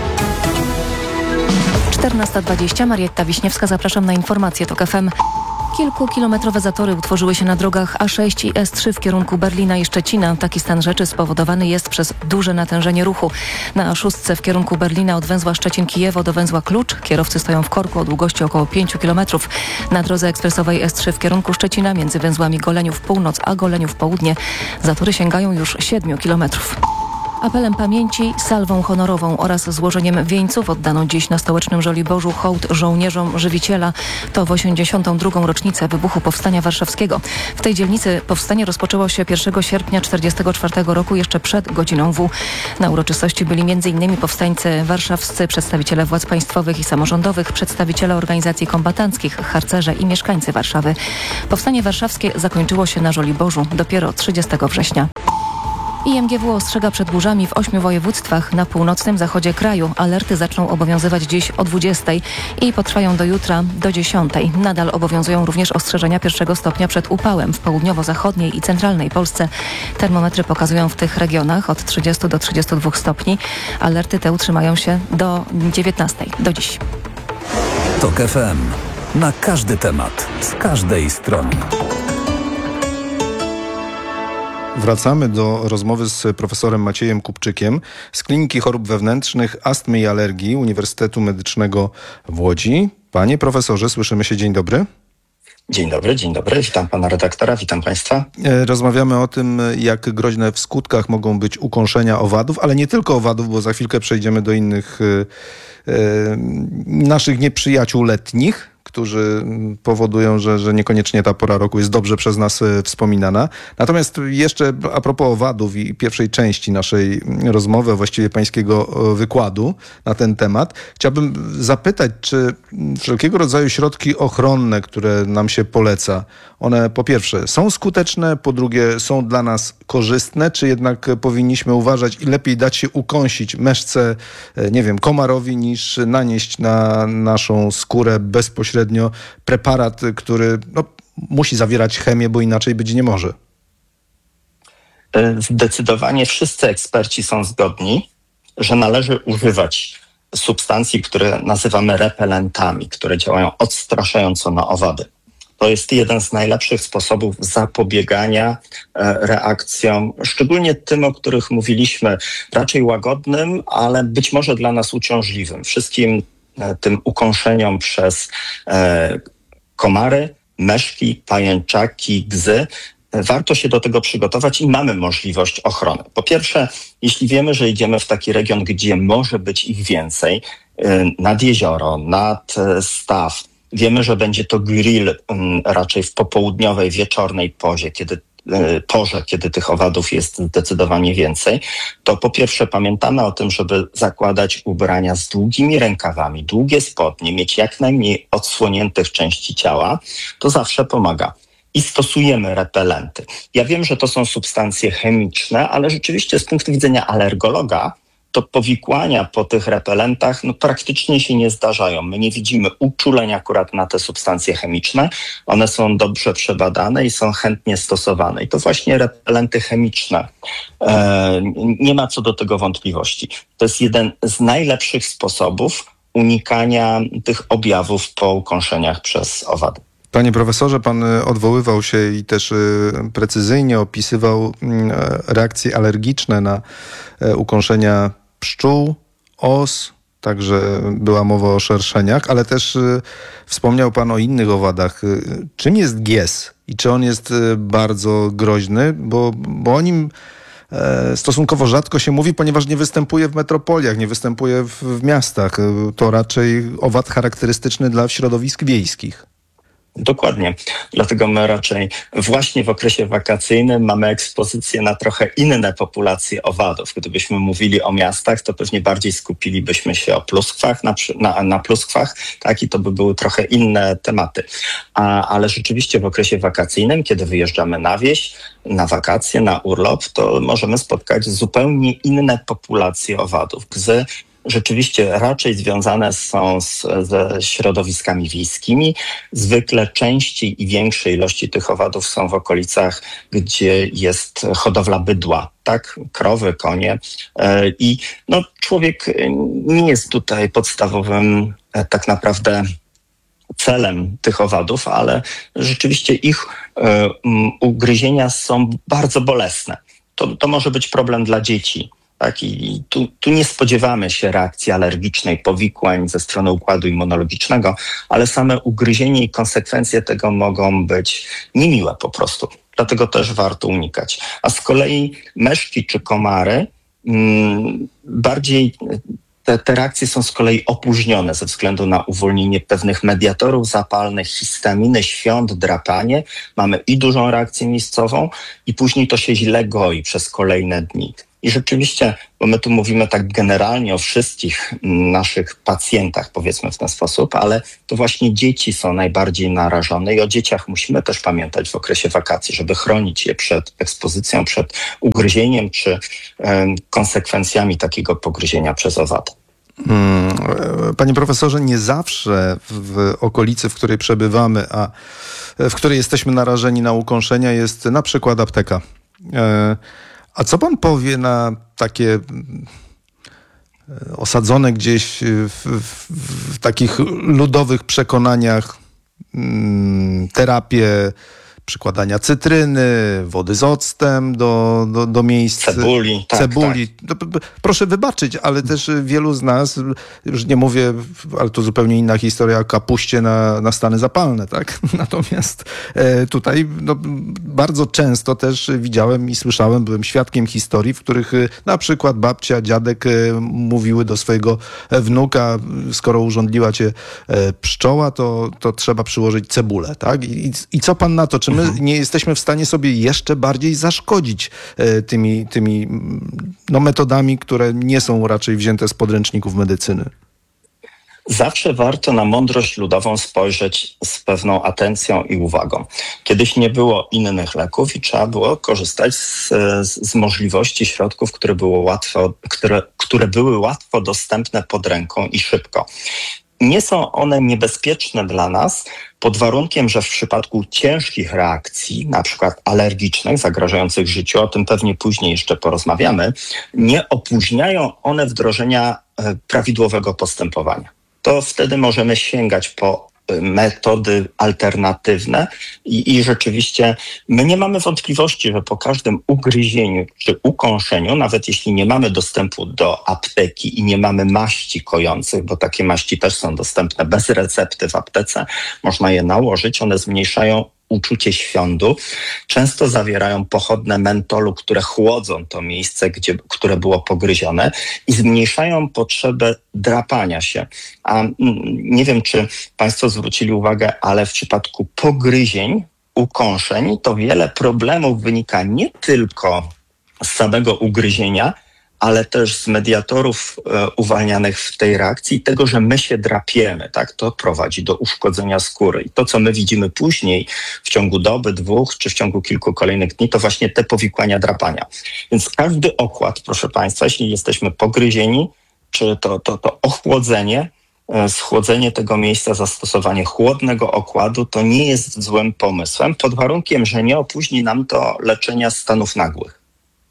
czternasta dwadzieścia, Marietta Wiśniewska, zapraszam na informacje Tok F M. Kilkukilometrowe zatory utworzyły się na drogach A sześć i S trzy w kierunku Berlina i Szczecina. Taki stan rzeczy spowodowany jest przez duże natężenie ruchu. Na A sześć w kierunku Berlina od węzła Szczecin-Kijewo do węzła Klucz kierowcy stoją w korku o długości około pięciu kilometrów. Na drodze ekspresowej S trzy w kierunku Szczecina między węzłami Goleniów Północ a Goleniów Południe zatory sięgają już siedmiu kilometrów. Apelem pamięci, salwą honorową oraz złożeniem wieńców oddano dziś na stołecznym Żoliborzu hołd żołnierzom Żywiciela. To w osiemdziesiątą drugą rocznicę wybuchu Powstania Warszawskiego. W tej dzielnicy powstanie rozpoczęło się pierwszego sierpnia tysiąc dziewięćset czterdziestego czwartego roku, jeszcze przed godziną W. Na uroczystości byli między innymi powstańcy warszawscy, przedstawiciele władz państwowych i samorządowych, przedstawiciele organizacji kombatanckich, harcerze i mieszkańcy Warszawy. Powstanie warszawskie zakończyło się na Żoliborzu dopiero trzydziestego września. I M G W ostrzega przed burzami w ośmiu województwach na północnym zachodzie kraju. Alerty zaczną obowiązywać dziś o dwudziestej i potrwają do jutra do dziesiątej. Nadal obowiązują również ostrzeżenia pierwszego stopnia przed upałem w południowo-zachodniej i centralnej Polsce. Termometry pokazują w tych regionach od trzydziestu do trzydziestu dwóch stopni. Alerty te utrzymają się do dziewiętnastej, do dziś. TOK F M. Na każdy temat, z każdej strony. Wracamy do rozmowy z profesorem Maciejem Kupczykiem z Kliniki Chorób Wewnętrznych, Astmy i Alergii Uniwersytetu Medycznego w Łodzi. Panie profesorze, słyszymy się. Dzień dobry. Dzień dobry, dzień dobry. Witam pana redaktora, witam państwa. Rozmawiamy o tym, jak groźne w skutkach mogą być ukąszenia owadów, ale nie tylko owadów, bo za chwilkę przejdziemy do innych e, naszych nieprzyjaciół letnich, którzy powodują, że, że niekoniecznie ta pora roku jest dobrze przez nas wspominana. Natomiast jeszcze a propos owadów i pierwszej części naszej rozmowy, a właściwie pańskiego wykładu na ten temat, chciałbym zapytać, czy wszelkiego rodzaju środki ochronne, które nam się poleca, one po pierwsze są skuteczne, po drugie są dla nas korzystne, czy jednak powinniśmy uważać i lepiej dać się ukąsić meszce, nie wiem, komarowi, niż nanieść na naszą skórę bezpośrednio preparat, który no, musi zawierać chemię, bo inaczej być nie może. Zdecydowanie wszyscy eksperci są zgodni, że należy używać substancji, które nazywamy repelentami, które działają odstraszająco na owady. To jest jeden z najlepszych sposobów zapobiegania reakcjom, szczególnie tym, o których mówiliśmy, raczej łagodnym, ale być może dla nas uciążliwym. Wszystkim tym ukąszeniom przez komary, meszki, pajęczaki, gzy. Warto się do tego przygotować i mamy możliwość ochrony. Po pierwsze, jeśli wiemy, że idziemy w taki region, gdzie może być ich więcej, nad jezioro, nad staw, wiemy, że będzie to grill raczej w popołudniowej, wieczornej porze, kiedy porze, kiedy tych owadów jest zdecydowanie więcej, to po pierwsze pamiętamy o tym, żeby zakładać ubrania z długimi rękawami, długie spodnie, mieć jak najmniej odsłoniętych części ciała, to zawsze pomaga. I stosujemy repelenty. Ja wiem, że to są substancje chemiczne, ale rzeczywiście z punktu widzenia alergologa to powikłania po tych repelentach no, praktycznie się nie zdarzają. My nie widzimy uczuleń akurat na te substancje chemiczne. One są dobrze przebadane i są chętnie stosowane. I to właśnie repelenty chemiczne. E, nie ma co do tego wątpliwości. To jest jeden z najlepszych sposobów unikania tych objawów po ukąszeniach przez owady. Panie profesorze, pan odwoływał się i też precyzyjnie opisywał reakcje alergiczne na ukąszenia pszczół, os, także była mowa o szerszeniach, ale też wspomniał pan o innych owadach. Czym jest gies i czy on jest bardzo groźny? Bo, bo o nim stosunkowo rzadko się mówi, ponieważ nie występuje w metropoliach, nie występuje w, w miastach. To raczej owad charakterystyczny dla środowisk wiejskich. Dokładnie. Dlatego my raczej właśnie w okresie wakacyjnym mamy ekspozycję na trochę inne populacje owadów. Gdybyśmy mówili o miastach, to pewnie bardziej skupilibyśmy się o pluskwach, na, na, na pluskwach, tak, i to by były trochę inne tematy. A, ale rzeczywiście w okresie wakacyjnym, kiedy wyjeżdżamy na wieś, na wakacje, na urlop, to możemy spotkać zupełnie inne populacje owadów. Gzy rzeczywiście raczej związane są z, ze środowiskami wiejskimi. Zwykle częściej i większej ilości tych owadów są w okolicach, gdzie jest hodowla bydła, tak? Krowy, konie. I no, człowiek nie jest tutaj podstawowym tak naprawdę celem tych owadów, ale rzeczywiście ich e, ugryzienia są bardzo bolesne. To, to może być problem dla dzieci. Tak? I tu, tu nie spodziewamy się reakcji alergicznej, powikłań ze strony układu immunologicznego, ale same ugryzienie i konsekwencje tego mogą być niemiłe po prostu. Dlatego też warto unikać. A z kolei meszki czy komary mm, bardziej... Te, te reakcje są z kolei opóźnione ze względu na uwolnienie pewnych mediatorów zapalnych, histaminy, świąt, drapanie. Mamy i dużą reakcję miejscową i później to się źle goi przez kolejne dni. I rzeczywiście, bo my tu mówimy tak generalnie o wszystkich naszych pacjentach, powiedzmy w ten sposób, ale to właśnie dzieci są najbardziej narażone i o dzieciach musimy też pamiętać w okresie wakacji, żeby chronić je przed ekspozycją, przed ugryzieniem czy e, konsekwencjami takiego pogryzienia przez owada. Hmm. Panie profesorze, nie zawsze w okolicy, w której przebywamy, a w której jesteśmy narażeni na ukąszenia, jest na przykład apteka. E, A co pan powie na takie osadzone gdzieś w, w, w takich ludowych przekonaniach mm, terapie przykładania cytryny, wody z octem do, do, do miejsc... Cebuli. Tak, cebuli. tak. Proszę wybaczyć, ale też wielu z nas, już nie mówię, ale to zupełnie inna historia, o kapuście na, na stany zapalne, tak? Natomiast e, tutaj no, bardzo często też widziałem i słyszałem, byłem świadkiem historii, w których na przykład babcia, dziadek e, mówiły do swojego wnuka, skoro urządliła cię e, pszczoła, to, to trzeba przyłożyć cebulę, tak? I, i co pan na to? Czy my nie jesteśmy w stanie sobie jeszcze bardziej zaszkodzić e, tymi, tymi no, metodami, które nie są raczej wzięte z podręczników medycyny? Zawsze warto na mądrość ludową spojrzeć z pewną atencją i uwagą. Kiedyś nie było innych leków i trzeba było korzystać z, z możliwości środków, które, było łatwo, które, które były łatwo dostępne pod ręką i szybko. Nie są one niebezpieczne dla nas pod warunkiem, że w przypadku ciężkich reakcji, na przykład alergicznych, zagrażających życiu, o tym pewnie później jeszcze porozmawiamy, nie opóźniają one wdrożenia prawidłowego postępowania. To wtedy możemy sięgać po metody alternatywne i, i rzeczywiście my nie mamy wątpliwości, że po każdym ugryzieniu czy ukąszeniu, nawet jeśli nie mamy dostępu do apteki i nie mamy maści kojących, bo takie maści też są dostępne bez recepty w aptece, można je nałożyć, one zmniejszają uczucie świądu. Często zawierają pochodne mentolu, które chłodzą to miejsce, gdzie, które było pogryzione i zmniejszają potrzebę drapania się. A mm, nie wiem, czy państwo zwrócili uwagę, ale w przypadku pogryzień, ukąszeń, to wiele problemów wynika nie tylko z samego ugryzienia, ale też z mediatorów e, uwalnianych w tej reakcji i tego, że my się drapiemy, tak? To prowadzi do uszkodzenia skóry. I to, co my widzimy później w ciągu doby, dwóch, czy w ciągu kilku kolejnych dni, to właśnie te powikłania drapania. Więc każdy okład, proszę państwa, jeśli jesteśmy pogryzieni, czy to, to, to ochłodzenie, e, schłodzenie tego miejsca, zastosowanie chłodnego okładu, to nie jest złym pomysłem, pod warunkiem, że nie opóźni nam to leczenia stanów nagłych.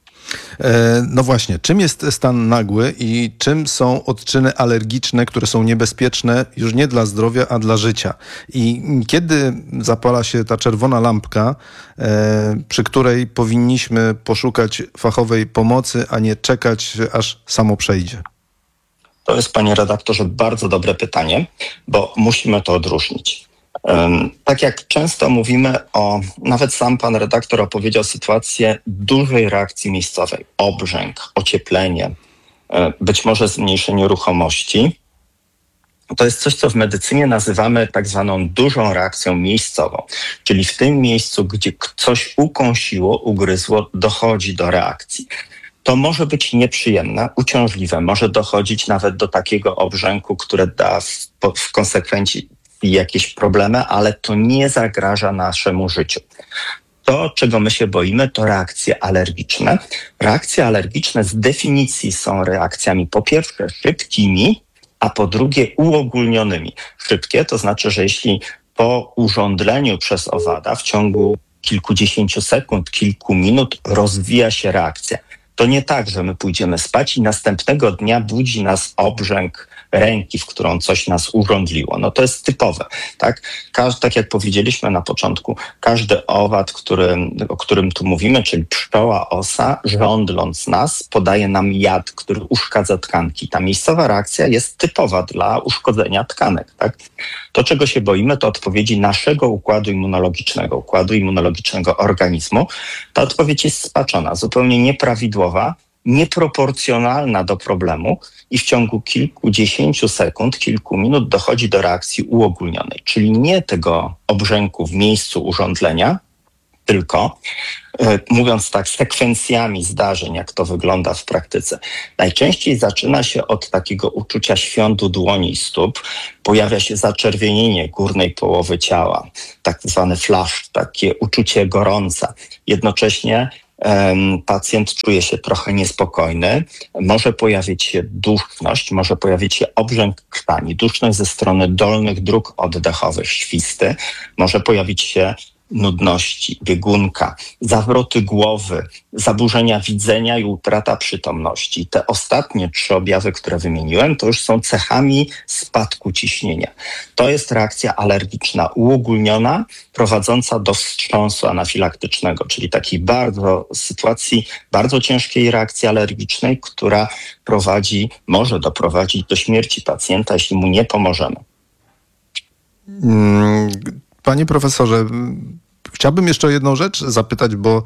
No właśnie, czym jest stan nagły i czym są odczyny alergiczne, które są niebezpieczne już nie dla zdrowia, a dla życia? I kiedy zapala się ta czerwona lampka, przy której powinniśmy poszukać fachowej pomocy, a nie czekać, aż samo przejdzie? To jest, panie redaktorze, bardzo dobre pytanie, bo musimy to odróżnić. Tak jak często mówimy o, nawet sam pan redaktor opowiedział sytuację dużej reakcji miejscowej, obrzęk, ocieplenie, być może zmniejszenie ruchomości. To jest coś, co w medycynie nazywamy tak zwaną dużą reakcją miejscową, czyli w tym miejscu, gdzie coś ukąsiło, ugryzło, dochodzi do reakcji. To może być nieprzyjemne, uciążliwe, może dochodzić nawet do takiego obrzęku, które da w, w konsekwencji jakieś problemy, ale to nie zagraża naszemu życiu. To, czego my się boimy, to reakcje alergiczne. Reakcje alergiczne z definicji są reakcjami po pierwsze szybkimi, a po drugie uogólnionymi. Szybkie to znaczy, że jeśli po urządleniu przez owada w ciągu kilkudziesięciu sekund, kilku minut rozwija się reakcja. To nie tak, że my pójdziemy spać i następnego dnia budzi nas obrzęk ręki, w którą coś nas urządliło. No to jest typowe, tak? Każ, tak jak powiedzieliśmy na początku, każdy owad, który, o którym tu mówimy, czyli pszczoła osa, żądląc nas, podaje nam jad, który uszkadza tkanki. Ta miejscowa reakcja jest typowa dla uszkodzenia tkanek, tak? To, czego się boimy, to odpowiedzi naszego układu immunologicznego, układu immunologicznego organizmu. Ta odpowiedź jest spaczona, zupełnie nieprawidłowa, nieproporcjonalna do problemu i w ciągu kilkudziesięciu sekund, kilku minut dochodzi do reakcji uogólnionej, czyli nie tego obrzęku w miejscu urządlenia, tylko, e, mówiąc tak, sekwencjami zdarzeń, jak to wygląda w praktyce. Najczęściej zaczyna się od takiego uczucia świądu dłoni i stóp. Pojawia się zaczerwienienie górnej połowy ciała, tak zwany flash, takie uczucie gorąca. Jednocześnie um, pacjent czuje się trochę niespokojny. Może pojawić się duszność, może pojawić się obrzęk krtani, duszność ze strony dolnych dróg oddechowych, świsty. Może pojawić się nudności, biegunka, zawroty głowy, zaburzenia widzenia i utrata przytomności. Te ostatnie trzy objawy, które wymieniłem, to już są cechami spadku ciśnienia. To jest reakcja alergiczna uogólniona, prowadząca do wstrząsu anafilaktycznego, czyli takiej bardzo sytuacji, bardzo ciężkiej reakcji alergicznej, która prowadzi, może doprowadzić do śmierci pacjenta, jeśli mu nie pomożemy. Panie profesorze, chciałbym jeszcze o jedną rzecz zapytać, bo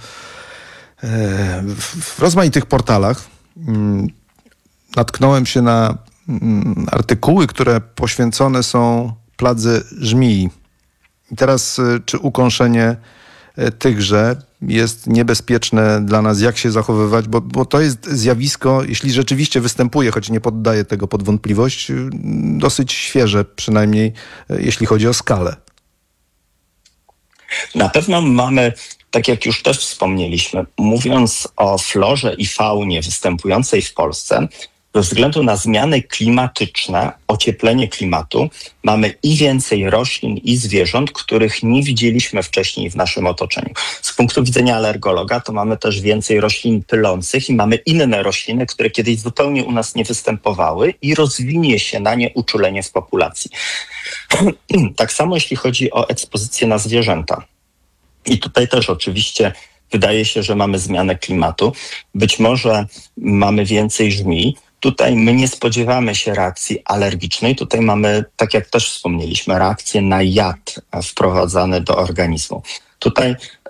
w rozmaitych portalach natknąłem się na artykuły, które poświęcone są pladze żmii. I teraz, czy ukąszenie tychże jest niebezpieczne dla nas, jak się zachowywać, bo, bo to jest zjawisko, jeśli rzeczywiście występuje, choć nie poddaję tego pod wątpliwość, dosyć świeże, przynajmniej jeśli chodzi o skalę. Na pewno mamy, tak jak już też wspomnieliśmy, mówiąc o florze i faunie występującej w Polsce, ze względu na zmiany klimatyczne, ocieplenie klimatu, mamy i więcej roślin i zwierząt, których nie widzieliśmy wcześniej w naszym otoczeniu. Z punktu widzenia alergologa to mamy też więcej roślin pylących i mamy inne rośliny, które kiedyś zupełnie u nas nie występowały i rozwinie się na nie uczulenie w populacji. Tak samo jeśli chodzi o ekspozycję na zwierzęta. I tutaj też oczywiście wydaje się, że mamy zmianę klimatu. Być może mamy więcej żmii. Tutaj my nie spodziewamy się reakcji alergicznej. Tutaj mamy, tak jak też wspomnieliśmy, reakcję na jad wprowadzany do organizmu. Tutaj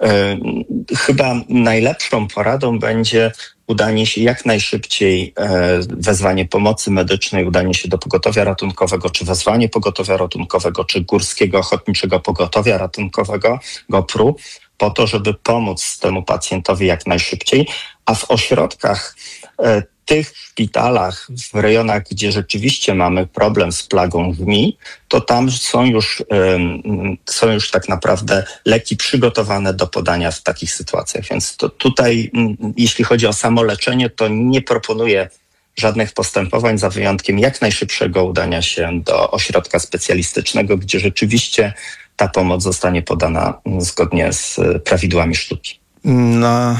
y, chyba najlepszą poradą będzie udanie się jak najszybciej, e, wezwanie pomocy medycznej, udanie się do pogotowia ratunkowego, czy wezwanie pogotowia ratunkowego, czy Górskiego Ochotniczego Pogotowia Ratunkowego, GOPR-u, po to, żeby pomóc temu pacjentowi jak najszybciej, a w ośrodkach, e, tych szpitalach, w rejonach, gdzie rzeczywiście mamy problem z plagą żmii, to tam są już, um, są już tak naprawdę leki przygotowane do podania w takich sytuacjach. Więc to tutaj, um, jeśli chodzi o samo leczenie, to nie proponuję żadnych postępowań, za wyjątkiem jak najszybszego udania się do ośrodka specjalistycznego, gdzie rzeczywiście ta pomoc zostanie podana zgodnie z prawidłami sztuki. Na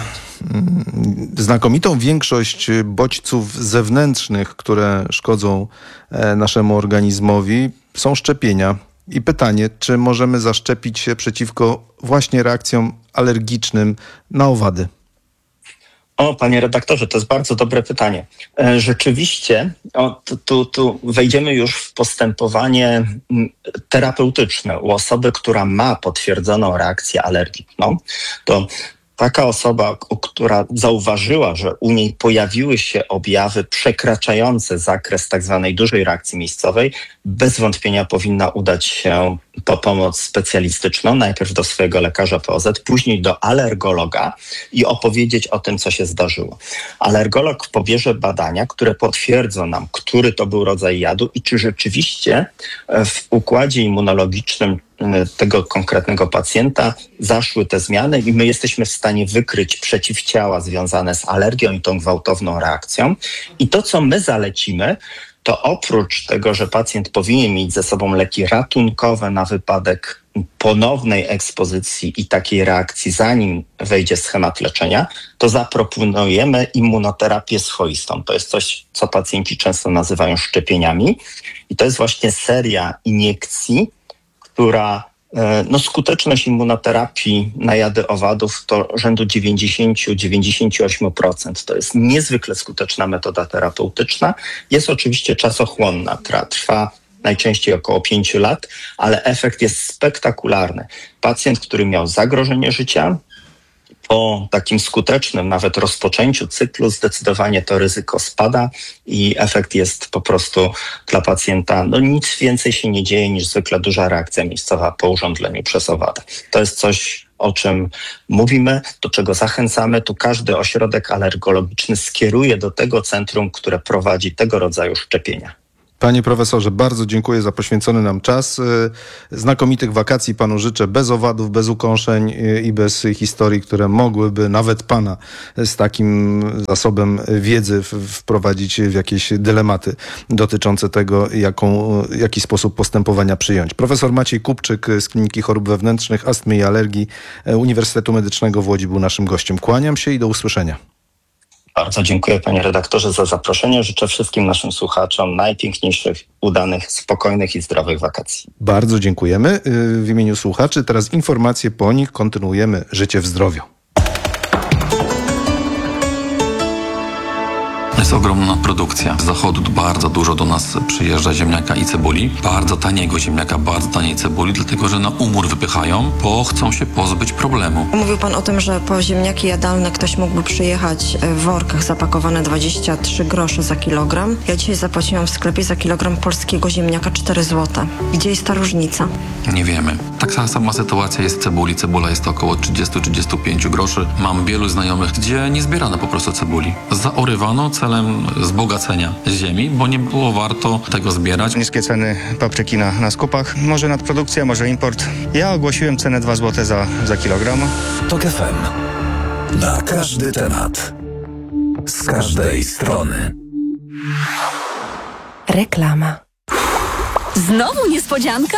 znakomitą większość bodźców zewnętrznych, które szkodzą naszemu organizmowi, są szczepienia. I pytanie, czy możemy zaszczepić się przeciwko właśnie reakcjom alergicznym na owady? O, panie redaktorze, to jest bardzo dobre pytanie. Rzeczywiście, o, tu, tu, tu wejdziemy już w postępowanie terapeutyczne. U osoby, która ma potwierdzoną reakcję alergiczną, to taka osoba, która zauważyła, że u niej pojawiły się objawy przekraczające zakres tak zwanej dużej reakcji miejscowej, bez wątpienia powinna udać się po pomoc specjalistyczną, najpierw do swojego lekarza P O Z, później do alergologa i opowiedzieć o tym, co się zdarzyło. Alergolog pobierze badania, które potwierdzą nam, który to był rodzaj jadu i czy rzeczywiście w układzie immunologicznym tego konkretnego pacjenta zaszły te zmiany i my jesteśmy w stanie wykryć przeciwciała związane z alergią i tą gwałtowną reakcją. I to, co my zalecimy, to oprócz tego, że pacjent powinien mieć ze sobą leki ratunkowe na wypadek ponownej ekspozycji i takiej reakcji, zanim wejdzie schemat leczenia, to zaproponujemy immunoterapię swoistą. To jest coś, co pacjenci często nazywają szczepieniami i to jest właśnie seria iniekcji, która no, skuteczność immunoterapii na jady owadów to rzędu dziewięćdziesiąt do dziewięćdziesięciu ośmiu procent. To jest niezwykle skuteczna metoda terapeutyczna. Jest oczywiście czasochłonna, która trwa najczęściej około pięciu lat, ale efekt jest spektakularny. Pacjent, który miał zagrożenie życia, po takim skutecznym nawet rozpoczęciu cyklu zdecydowanie to ryzyko spada i efekt jest po prostu dla pacjenta, no nic więcej się nie dzieje niż zwykle duża reakcja miejscowa po urządleniu przez owadę. To jest coś, o czym mówimy, do czego zachęcamy. Tu każdy ośrodek alergologiczny skieruje do tego centrum, które prowadzi tego rodzaju szczepienia. Panie profesorze, bardzo dziękuję za poświęcony nam czas. Znakomitych wakacji panu życzę, bez owadów, bez ukąszeń i bez historii, które mogłyby nawet pana z takim zasobem wiedzy wprowadzić w jakieś dylematy dotyczące tego, jaką, jaki sposób postępowania przyjąć. Profesor Maciej Kupczyk z Kliniki Chorób Wewnętrznych, Astmy i Alergii Uniwersytetu Medycznego w Łodzi był naszym gościem. Kłaniam się i do usłyszenia. Bardzo dziękuję, panie redaktorze, za zaproszenie. Życzę wszystkim naszym słuchaczom najpiękniejszych, udanych, spokojnych i zdrowych wakacji. Bardzo dziękujemy w imieniu słuchaczy. Teraz informacje po nich. Kontynuujemy Życie w zdrowiu. Jest ogromna produkcja. Z zachodu bardzo dużo do nas przyjeżdża ziemniaka i cebuli. Bardzo taniego ziemniaka, bardzo taniej cebuli, dlatego że na umór wypychają, bo chcą się pozbyć problemu. Mówił pan o tym, że po ziemniaki jadalne ktoś mógłby przyjechać w workach zapakowane dwadzieścia trzy grosze za kilogram. Ja dzisiaj zapłaciłam w sklepie za kilogram polskiego ziemniaka cztery złote. Gdzie jest ta różnica? Nie wiemy. Taka sama sytuacja jest w cebuli. Cebula jest około trzydzieści do trzydziestu pięciu groszy. Mam wielu znajomych, gdzie nie zbierano po prostu cebuli. Zaorywano celem wzbogacenia ziemi, bo nie było warto tego zbierać. Niskie ceny papryki na, na skupach, może nadprodukcja, może import. Ja ogłosiłem cenę dwa złote za, za kilogram. Tok F M. Na każdy temat. Z każdej strony. Reklama. Znowu niespodzianka?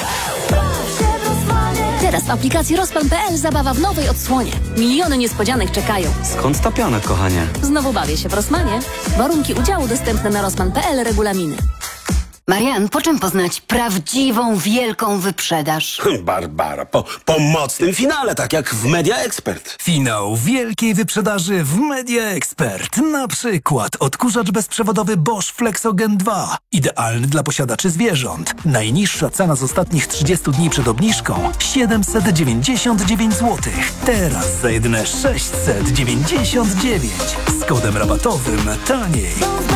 Teraz w aplikacji Rospan kropka pe el zabawa w nowej odsłonie. Miliony niespodzianek czekają. Skąd ta piana, kochanie? Znowu bawię się w Rosmanie. Warunki udziału dostępne na rospan kropka pe el, regulaminy. Marian, po czym poznać prawdziwą, wielką wyprzedaż? Barbara, po, po mocnym finale, tak jak w Media Expert. Finał wielkiej wyprzedaży w Media Expert. Na przykład odkurzacz bezprzewodowy Bosch Flexogen dwa. Idealny dla posiadaczy zwierząt. Najniższa cena z ostatnich trzydziestu dni przed obniżką siedemset dziewięćdziesiąt dziewięć złotych. Teraz za jedyne sześćset dziewięćdziesiąt dziewięć. Z kodem rabatowym taniej.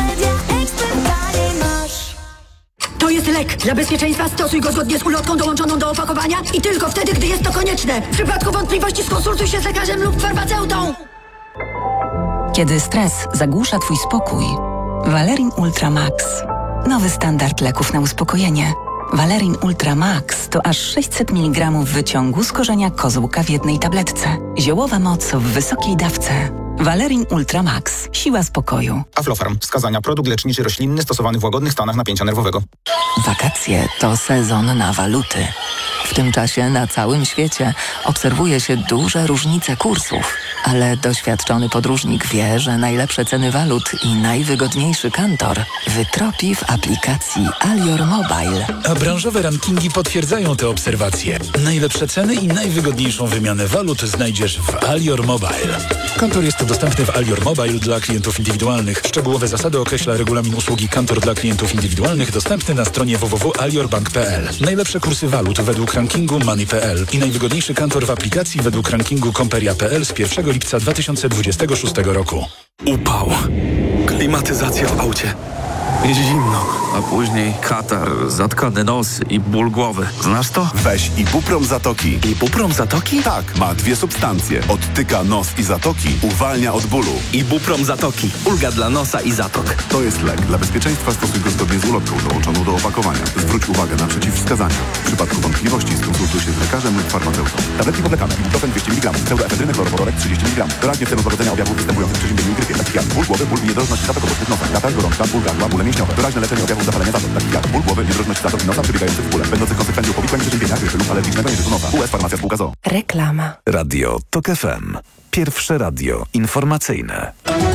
To jest lek. Dla bezpieczeństwa stosuj go zgodnie z ulotką dołączoną do opakowania i tylko wtedy, gdy jest to konieczne. W przypadku wątpliwości skonsultuj się z lekarzem lub farmaceutą. Kiedy stres zagłusza twój spokój, Valerin Ultra Max. Nowy standard leków na uspokojenie. Valerin Ultra Max to aż sześćset miligramów wyciągu z korzenia kozłka w jednej tabletce. Ziołowa moc w wysokiej dawce. Valerin Ultra Max. Siła spokoju. Aflofarm. Wskazania. Produkt leczniczy roślinny stosowany w łagodnych stanach napięcia nerwowego. Wakacje to sezon na waluty. W tym czasie na całym świecie obserwuje się duże różnice kursów, ale doświadczony podróżnik wie, że najlepsze ceny walut i najwygodniejszy kantor wytropi w aplikacji Alior Mobile. A branżowe rankingi potwierdzają te obserwacje. Najlepsze ceny i najwygodniejszą wymianę walut znajdziesz w Alior Mobile. Kantor jest dostępny w Alior Mobile dla klientów indywidualnych. Szczegółowe zasady określa regulamin usługi Kantor dla klientów indywidualnych dostępny na stronie w w w kropka alior bank kropka pe el. Najlepsze kursy walut według rankingu Money kropka pe el i najwygodniejszy kantor w aplikacji według rankingu Komperia kropka pe el z pierwszego lipca dwa tysiące dwudziestego szóstego roku. Upał. Klimatyzacja w aucie. Jest zimno, a później katar, zatkany nos i ból głowy. Znasz to? Weź Ibuprom Zatoki. Ibuprom Zatoki? Tak, ma dwie substancje. Odtyka nos i zatoki, uwalnia od bólu. Ibuprom Zatoki. Ulga dla nosa i zatok. To jest lek. Dla bezpieczeństwa stosuj go zgodnie z ulotką dołączoną do opakowania. Zwróć uwagę na przeciwwskazania. W przypadku wątpliwości skonsultuj się z lekarzem lub farmaceutą. Tabletki powlekane. Ibuprofen dwieście miligramów. Pseudoefedryny chlorowodorek trzydzieści miligramów. Doraźnie w celu złagodzenia objawów występujących w przeziębieniu i grypie. takich jak ból głowy, ból i niedrożność zatoku podczas nosa, katar, gorączka, ból gardła, bóle mięśniowe. Doraźne leczenie objawów zapalenia zatok, takich jak ból głowy, niedrożność zatoku nosa przebiegających z bólem, będących konsekwencją powikłań, przeziębienia, grypy lub alergicznego nieżytu nosa. U S Farmacja Spółka z o o. Reklama. Radio TOK F M. Pierwsze radio informacyjne.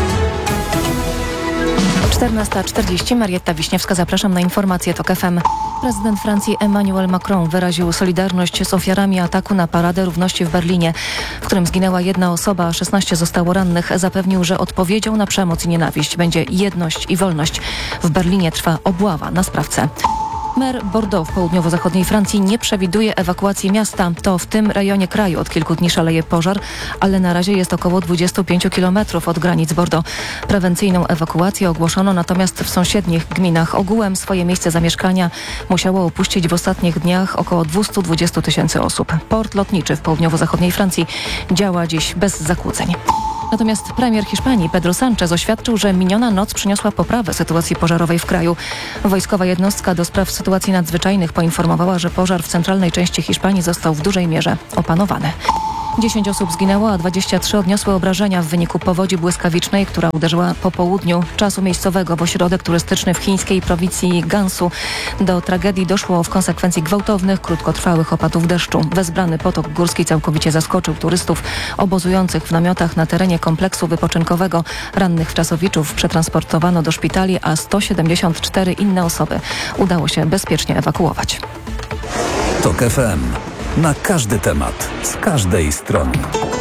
czternasta czterdzieści. Marietta Wiśniewska, zapraszam na informacje TOK F M. Prezydent Francji Emmanuel Macron wyraził solidarność z ofiarami ataku na Paradę Równości w Berlinie, w którym zginęła jedna osoba, a szesnaście zostało rannych. Zapewnił, że odpowiedzią na przemoc i nienawiść będzie jedność i wolność. W Berlinie trwa obława na sprawcę. Mer Bordeaux w południowo-zachodniej Francji nie przewiduje ewakuacji miasta. To w tym rejonie kraju od kilku dni szaleje pożar, ale na razie jest około dwudziestu pięciu kilometrów od granic Bordeaux. Prewencyjną ewakuację ogłoszono natomiast w sąsiednich gminach. Ogółem swoje miejsce zamieszkania musiało opuścić w ostatnich dniach około dwieście dwadzieścia tysięcy osób. Port lotniczy w południowo-zachodniej Francji działa dziś bez zakłóceń. Natomiast premier Hiszpanii Pedro Sánchez oświadczył, że miniona noc przyniosła poprawę sytuacji pożarowej w kraju. Wojskowa jednostka do spraw sytuacji nadzwyczajnych poinformowała, że pożar w centralnej części Hiszpanii został w dużej mierze opanowany. dziesięć osób zginęło, a dwadzieścia trzy odniosły obrażenia w wyniku powodzi błyskawicznej, która uderzyła po południu czasu miejscowego w ośrodek turystyczny w chińskiej prowincji Gansu. Do tragedii doszło w konsekwencji gwałtownych, krótkotrwałych opadów deszczu. Wezbrany potok górski całkowicie zaskoczył turystów obozujących w namiotach na terenie kompleksu wypoczynkowego. Rannych wczasowiczów przetransportowano do szpitali, a sto siedemdziesiąt cztery inne osoby udało się bezpiecznie ewakuować. TOK F M. Na każdy temat, z każdej strony.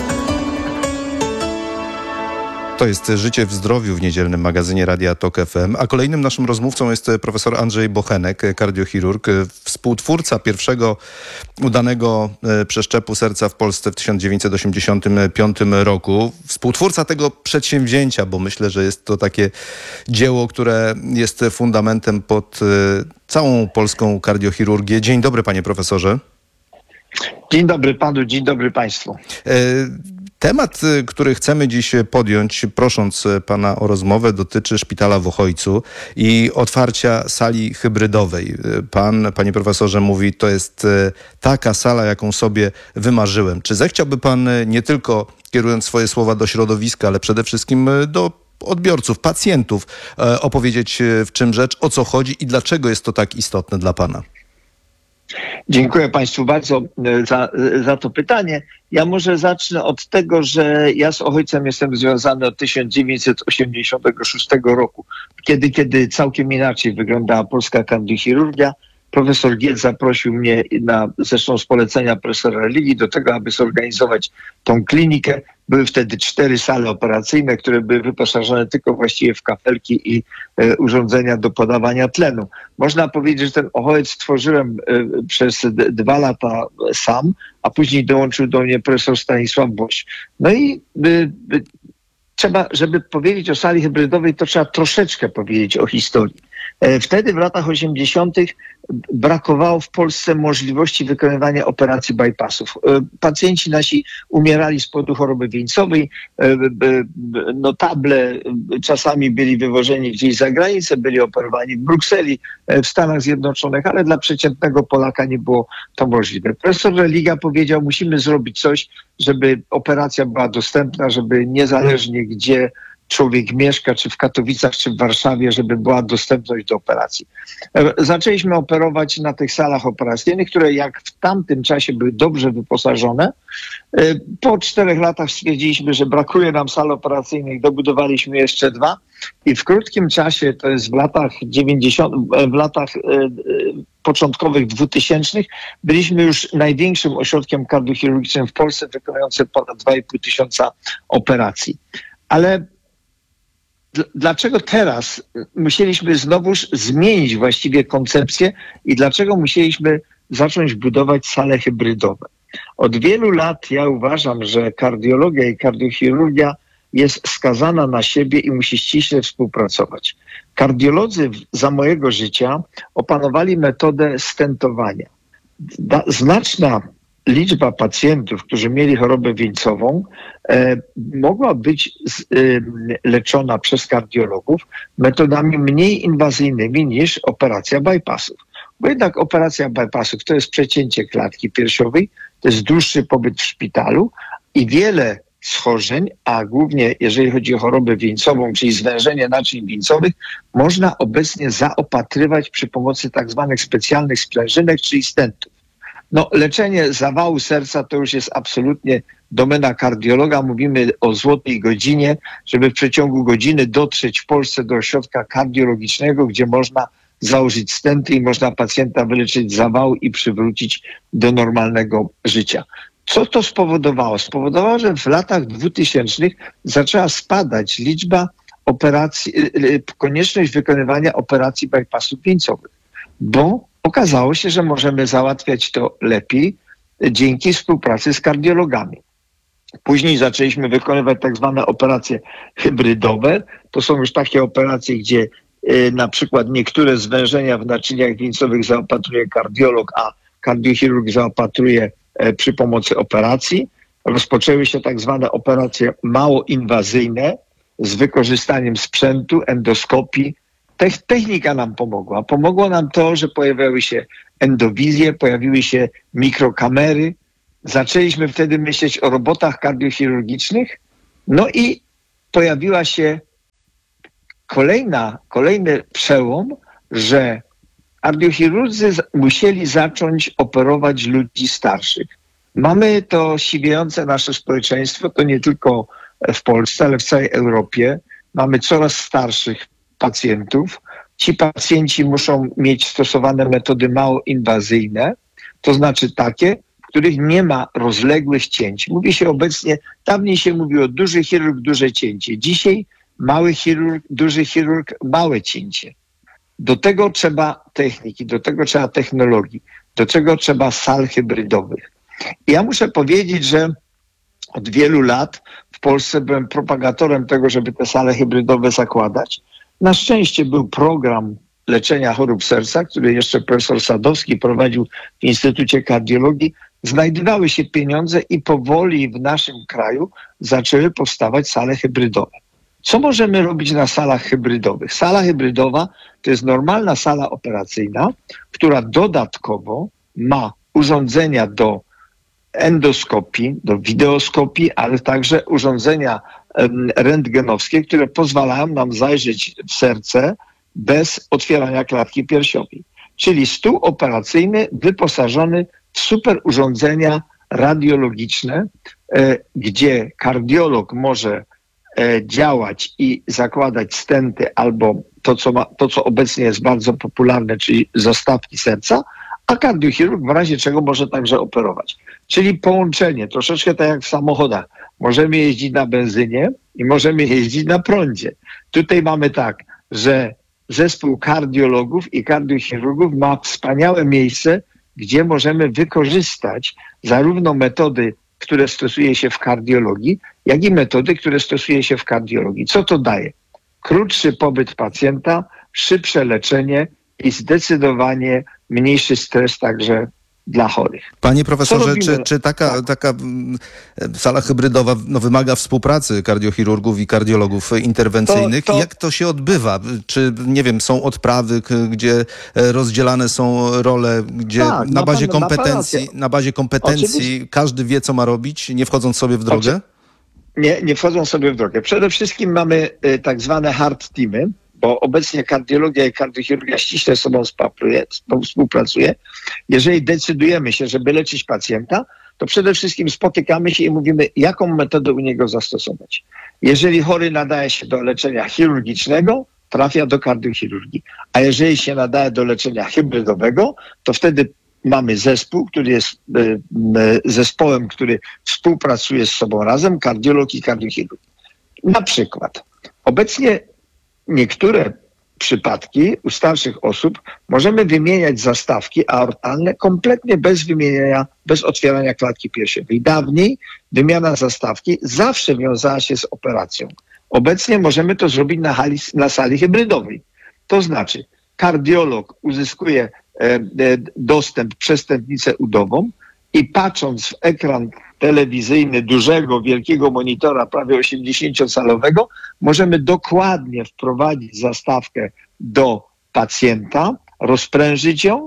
To jest Życie w zdrowiu w niedzielnym magazynie Radia TOK F M, a kolejnym naszym rozmówcą jest profesor Andrzej Bochenek, kardiochirurg, współtwórca pierwszego udanego przeszczepu serca w Polsce w tysiąc dziewięćset osiemdziesiątym piątym roku. Współtwórca tego przedsięwzięcia, bo myślę, że jest to takie dzieło, które jest fundamentem pod całą polską kardiochirurgię. Dzień dobry, panie profesorze. Dzień dobry panu, dzień dobry państwu. Temat, który chcemy dziś podjąć, prosząc pana o rozmowę, dotyczy szpitala w Ochojcu i otwarcia sali hybrydowej. Pan, panie profesorze, mówi, to jest taka sala, jaką sobie wymarzyłem. Czy zechciałby pan, nie tylko kierując swoje słowa do środowiska, ale przede wszystkim do odbiorców, pacjentów, opowiedzieć, w czym rzecz, o co chodzi i dlaczego jest to tak istotne dla pana? Dziękuję państwu bardzo za, za to pytanie. Ja może zacznę od tego, że ja z Ochojcem jestem związany od tysiąc dziewięćset osiemdziesiątego szóstego roku, kiedy, kiedy całkiem inaczej wyglądała polska kardiochirurgia. Profesor Gietz zaprosił mnie, na, zresztą z polecenia profesora Religii, do tego, aby zorganizować tą klinikę. Były wtedy cztery sale operacyjne, które były wyposażone tylko właściwie w kafelki i e, urządzenia do podawania tlenu. Można powiedzieć, że ten Ochojec stworzyłem e, przez d- dwa lata sam, a później dołączył do mnie profesor Stanisław Boś. No i by, by, trzeba, żeby powiedzieć o sali hybrydowej, to trzeba troszeczkę powiedzieć o historii. Wtedy w latach osiemdziesiątych brakowało w Polsce możliwości wykonywania operacji bypassów. Pacjenci nasi umierali z powodu choroby wieńcowej, notable czasami byli wywożeni gdzieś za granicę, byli operowani w Brukseli, w Stanach Zjednoczonych, ale dla przeciętnego Polaka nie było to możliwe. Profesor Religa powiedział, musimy zrobić coś, żeby operacja była dostępna, żeby niezależnie gdzie człowiek mieszka, czy w Katowicach, czy w Warszawie, żeby była dostępność do operacji. Zaczęliśmy operować na tych salach operacyjnych, które jak w tamtym czasie były dobrze wyposażone. Po czterech latach stwierdziliśmy, że brakuje nam sal operacyjnych, dobudowaliśmy jeszcze dwa i w krótkim czasie, to jest w latach dziewięćdziesiątych, w latach początkowych dwutysięcznych, byliśmy już największym ośrodkiem kardiochirurgicznym w Polsce, wykonującym ponad dwa i pół tysiąca operacji. Ale dlaczego teraz musieliśmy znowuż zmienić właściwie koncepcję i dlaczego musieliśmy zacząć budować sale hybrydowe? Od wielu lat ja uważam, że kardiologia i kardiochirurgia jest skazana na siebie i musi ściśle współpracować. Kardiolodzy za mojego życia opanowali metodę stentowania. Znaczna liczba pacjentów, którzy mieli chorobę wieńcową, e, mogła być z, e, leczona przez kardiologów metodami mniej inwazyjnymi niż operacja bypassów. Bo jednak operacja bypassów to jest przecięcie klatki piersiowej, to jest dłuższy pobyt w szpitalu i wiele schorzeń, a głównie jeżeli chodzi o chorobę wieńcową, czyli zwężenie naczyń wieńcowych, można obecnie zaopatrywać przy pomocy tak zwanych specjalnych sprężynek, czyli stentów. No, leczenie zawału serca to już jest absolutnie domena kardiologa. Mówimy o złotej godzinie, żeby w przeciągu godziny dotrzeć w Polsce do ośrodka kardiologicznego, gdzie można założyć stenty i można pacjenta wyleczyć z zawału i przywrócić do normalnego życia. Co to spowodowało? Spowodowało, że w latach dwutysięcznych zaczęła spadać liczba operacji, konieczność wykonywania operacji bypassów wieńcowych, bo okazało się, że możemy załatwiać to lepiej dzięki współpracy z kardiologami. Później zaczęliśmy wykonywać tak zwane operacje hybrydowe. To są już takie operacje, gdzie y, na przykład niektóre zwężenia w naczyniach wieńcowych zaopatruje kardiolog, a kardiochirurg zaopatruje y, przy pomocy operacji. Rozpoczęły się tak zwane operacje mało inwazyjne z wykorzystaniem sprzętu, endoskopii. Technika nam pomogła. Pomogło nam to, że pojawiały się endowizje, pojawiły się mikrokamery. Zaczęliśmy wtedy myśleć o robotach kardiochirurgicznych. No i pojawiła się kolejna, kolejny przełom, że kardiochirurdzy musieli zacząć operować ludzi starszych. Mamy to siwiejące nasze społeczeństwo, to nie tylko w Polsce, ale w całej Europie. Mamy coraz starszych pacjentów. Ci pacjenci muszą mieć stosowane metody mało inwazyjne, to znaczy takie, w których nie ma rozległych cięć. Mówi się obecnie, dawniej się mówiło duży chirurg, duże cięcie. Dzisiaj mały chirurg, duży chirurg, małe cięcie. Do tego trzeba techniki, do tego trzeba technologii, do tego trzeba sal hybrydowych. I ja muszę powiedzieć, że od wielu lat w Polsce byłem propagatorem tego, żeby te sale hybrydowe zakładać. Na szczęście był program leczenia chorób serca, który jeszcze profesor Sadowski prowadził w Instytucie Kardiologii. Znajdowały się pieniądze i powoli w naszym kraju zaczęły powstawać sale hybrydowe. Co możemy robić na salach hybrydowych? Sala hybrydowa to jest normalna sala operacyjna, która dodatkowo ma urządzenia do endoskopii, do wideoskopii, ale także urządzenia rentgenowskie, które pozwalają nam zajrzeć w serce bez otwierania klatki piersiowej. Czyli stół operacyjny wyposażony w super urządzenia radiologiczne, gdzie kardiolog może działać i zakładać stenty albo to co, ma, to, co obecnie jest bardzo popularne, czyli zastawki serca, a kardiochirurg w razie czego może także operować. Czyli połączenie, troszeczkę tak jak w samochodach. Możemy jeździć na benzynie i możemy jeździć na prądzie. Tutaj mamy tak, że zespół kardiologów i kardiochirurgów ma wspaniałe miejsce, gdzie możemy wykorzystać zarówno metody, które stosuje się w kardiologii, jak i metody, które stosuje się w kardiologii. Co to daje? Krótszy pobyt pacjenta, szybsze leczenie i zdecydowanie mniejszy stres także dla chorych. Panie profesorze, czy, czy taka, tak. taka sala hybrydowa no, wymaga współpracy kardiochirurgów i kardiologów interwencyjnych? To, to... Jak to się odbywa? Czy, nie wiem, są odprawy, gdzie rozdzielane są role, gdzie tak, na, bazie pan, kompetencji, na, na bazie kompetencji Oczywiście. każdy wie, co ma robić, nie wchodząc sobie w drogę? Nie, nie wchodzą sobie w drogę. Przede wszystkim mamy y, tak zwane hard teamy, bo obecnie kardiologia i kardiochirurgia ściśle ze sobą współpracuje. Jeżeli decydujemy się, żeby leczyć pacjenta, to przede wszystkim spotykamy się i mówimy, jaką metodę u niego zastosować. Jeżeli chory nadaje się do leczenia chirurgicznego, trafia do kardiochirurgii. A jeżeli się nadaje do leczenia hybrydowego, to wtedy mamy zespół, który jest zespołem, który współpracuje z sobą razem, kardiolog i kardiochirurg. Na przykład obecnie niektóre przypadki u starszych osób możemy wymieniać zastawki aortalne kompletnie bez wymieniania, bez otwierania klatki piersiowej. Dawniej wymiana zastawki zawsze wiązała się z operacją. Obecnie możemy to zrobić na, hali, na sali hybrydowej. To znaczy kardiolog uzyskuje e, e, dostęp przez tętnicę udową i patrząc w ekran telewizyjny dużego, wielkiego monitora, prawie osiemdziesięciocalowego, możemy dokładnie wprowadzić zastawkę do pacjenta, rozprężyć ją,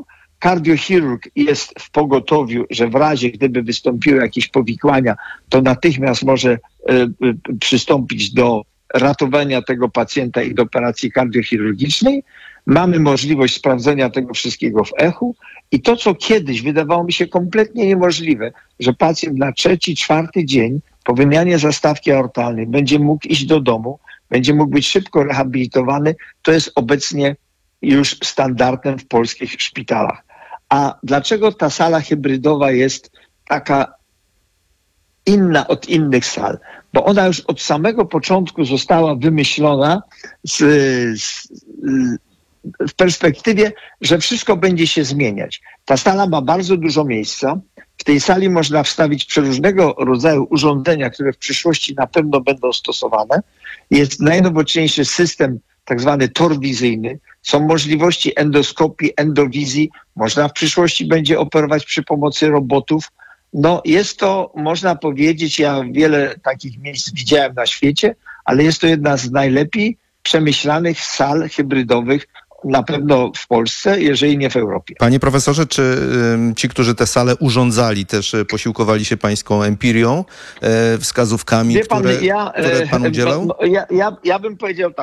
kardiochirurg jest w pogotowiu, że w razie gdyby wystąpiły jakieś powikłania, to natychmiast może y, y, przystąpić do ratowania tego pacjenta i do operacji kardiochirurgicznej. Mamy możliwość sprawdzenia tego wszystkiego w echu i to, co kiedyś wydawało mi się kompletnie niemożliwe, że pacjent na trzeci, czwarty dzień po wymianie zastawki aortalnej będzie mógł iść do domu, będzie mógł być szybko rehabilitowany, to jest obecnie już standardem w polskich szpitalach. A dlaczego ta sala hybrydowa jest taka inna od innych sal? Bo ona już od samego początku została wymyślona z, z, w perspektywie, że wszystko będzie się zmieniać. Ta sala ma bardzo dużo miejsca. W tej sali można wstawić przeróżnego rodzaju urządzenia, które w przyszłości na pewno będą stosowane. Jest najnowocześniejszy system tak zwany tor wizyjny. Są możliwości endoskopii, endowizji. Można w przyszłości będzie operować przy pomocy robotów. No jest to, można powiedzieć, ja wiele takich miejsc widziałem na świecie, ale jest to jedna z najlepiej przemyślanych sal hybrydowych na pewno w Polsce, jeżeli nie w Europie. Panie profesorze, czy y, ci, którzy te sale urządzali, też y, posiłkowali się pańską empirią, y, wskazówkami, Wie pan, które, ja, które pan udzielał? Ja, ja, ja bym powiedział tak.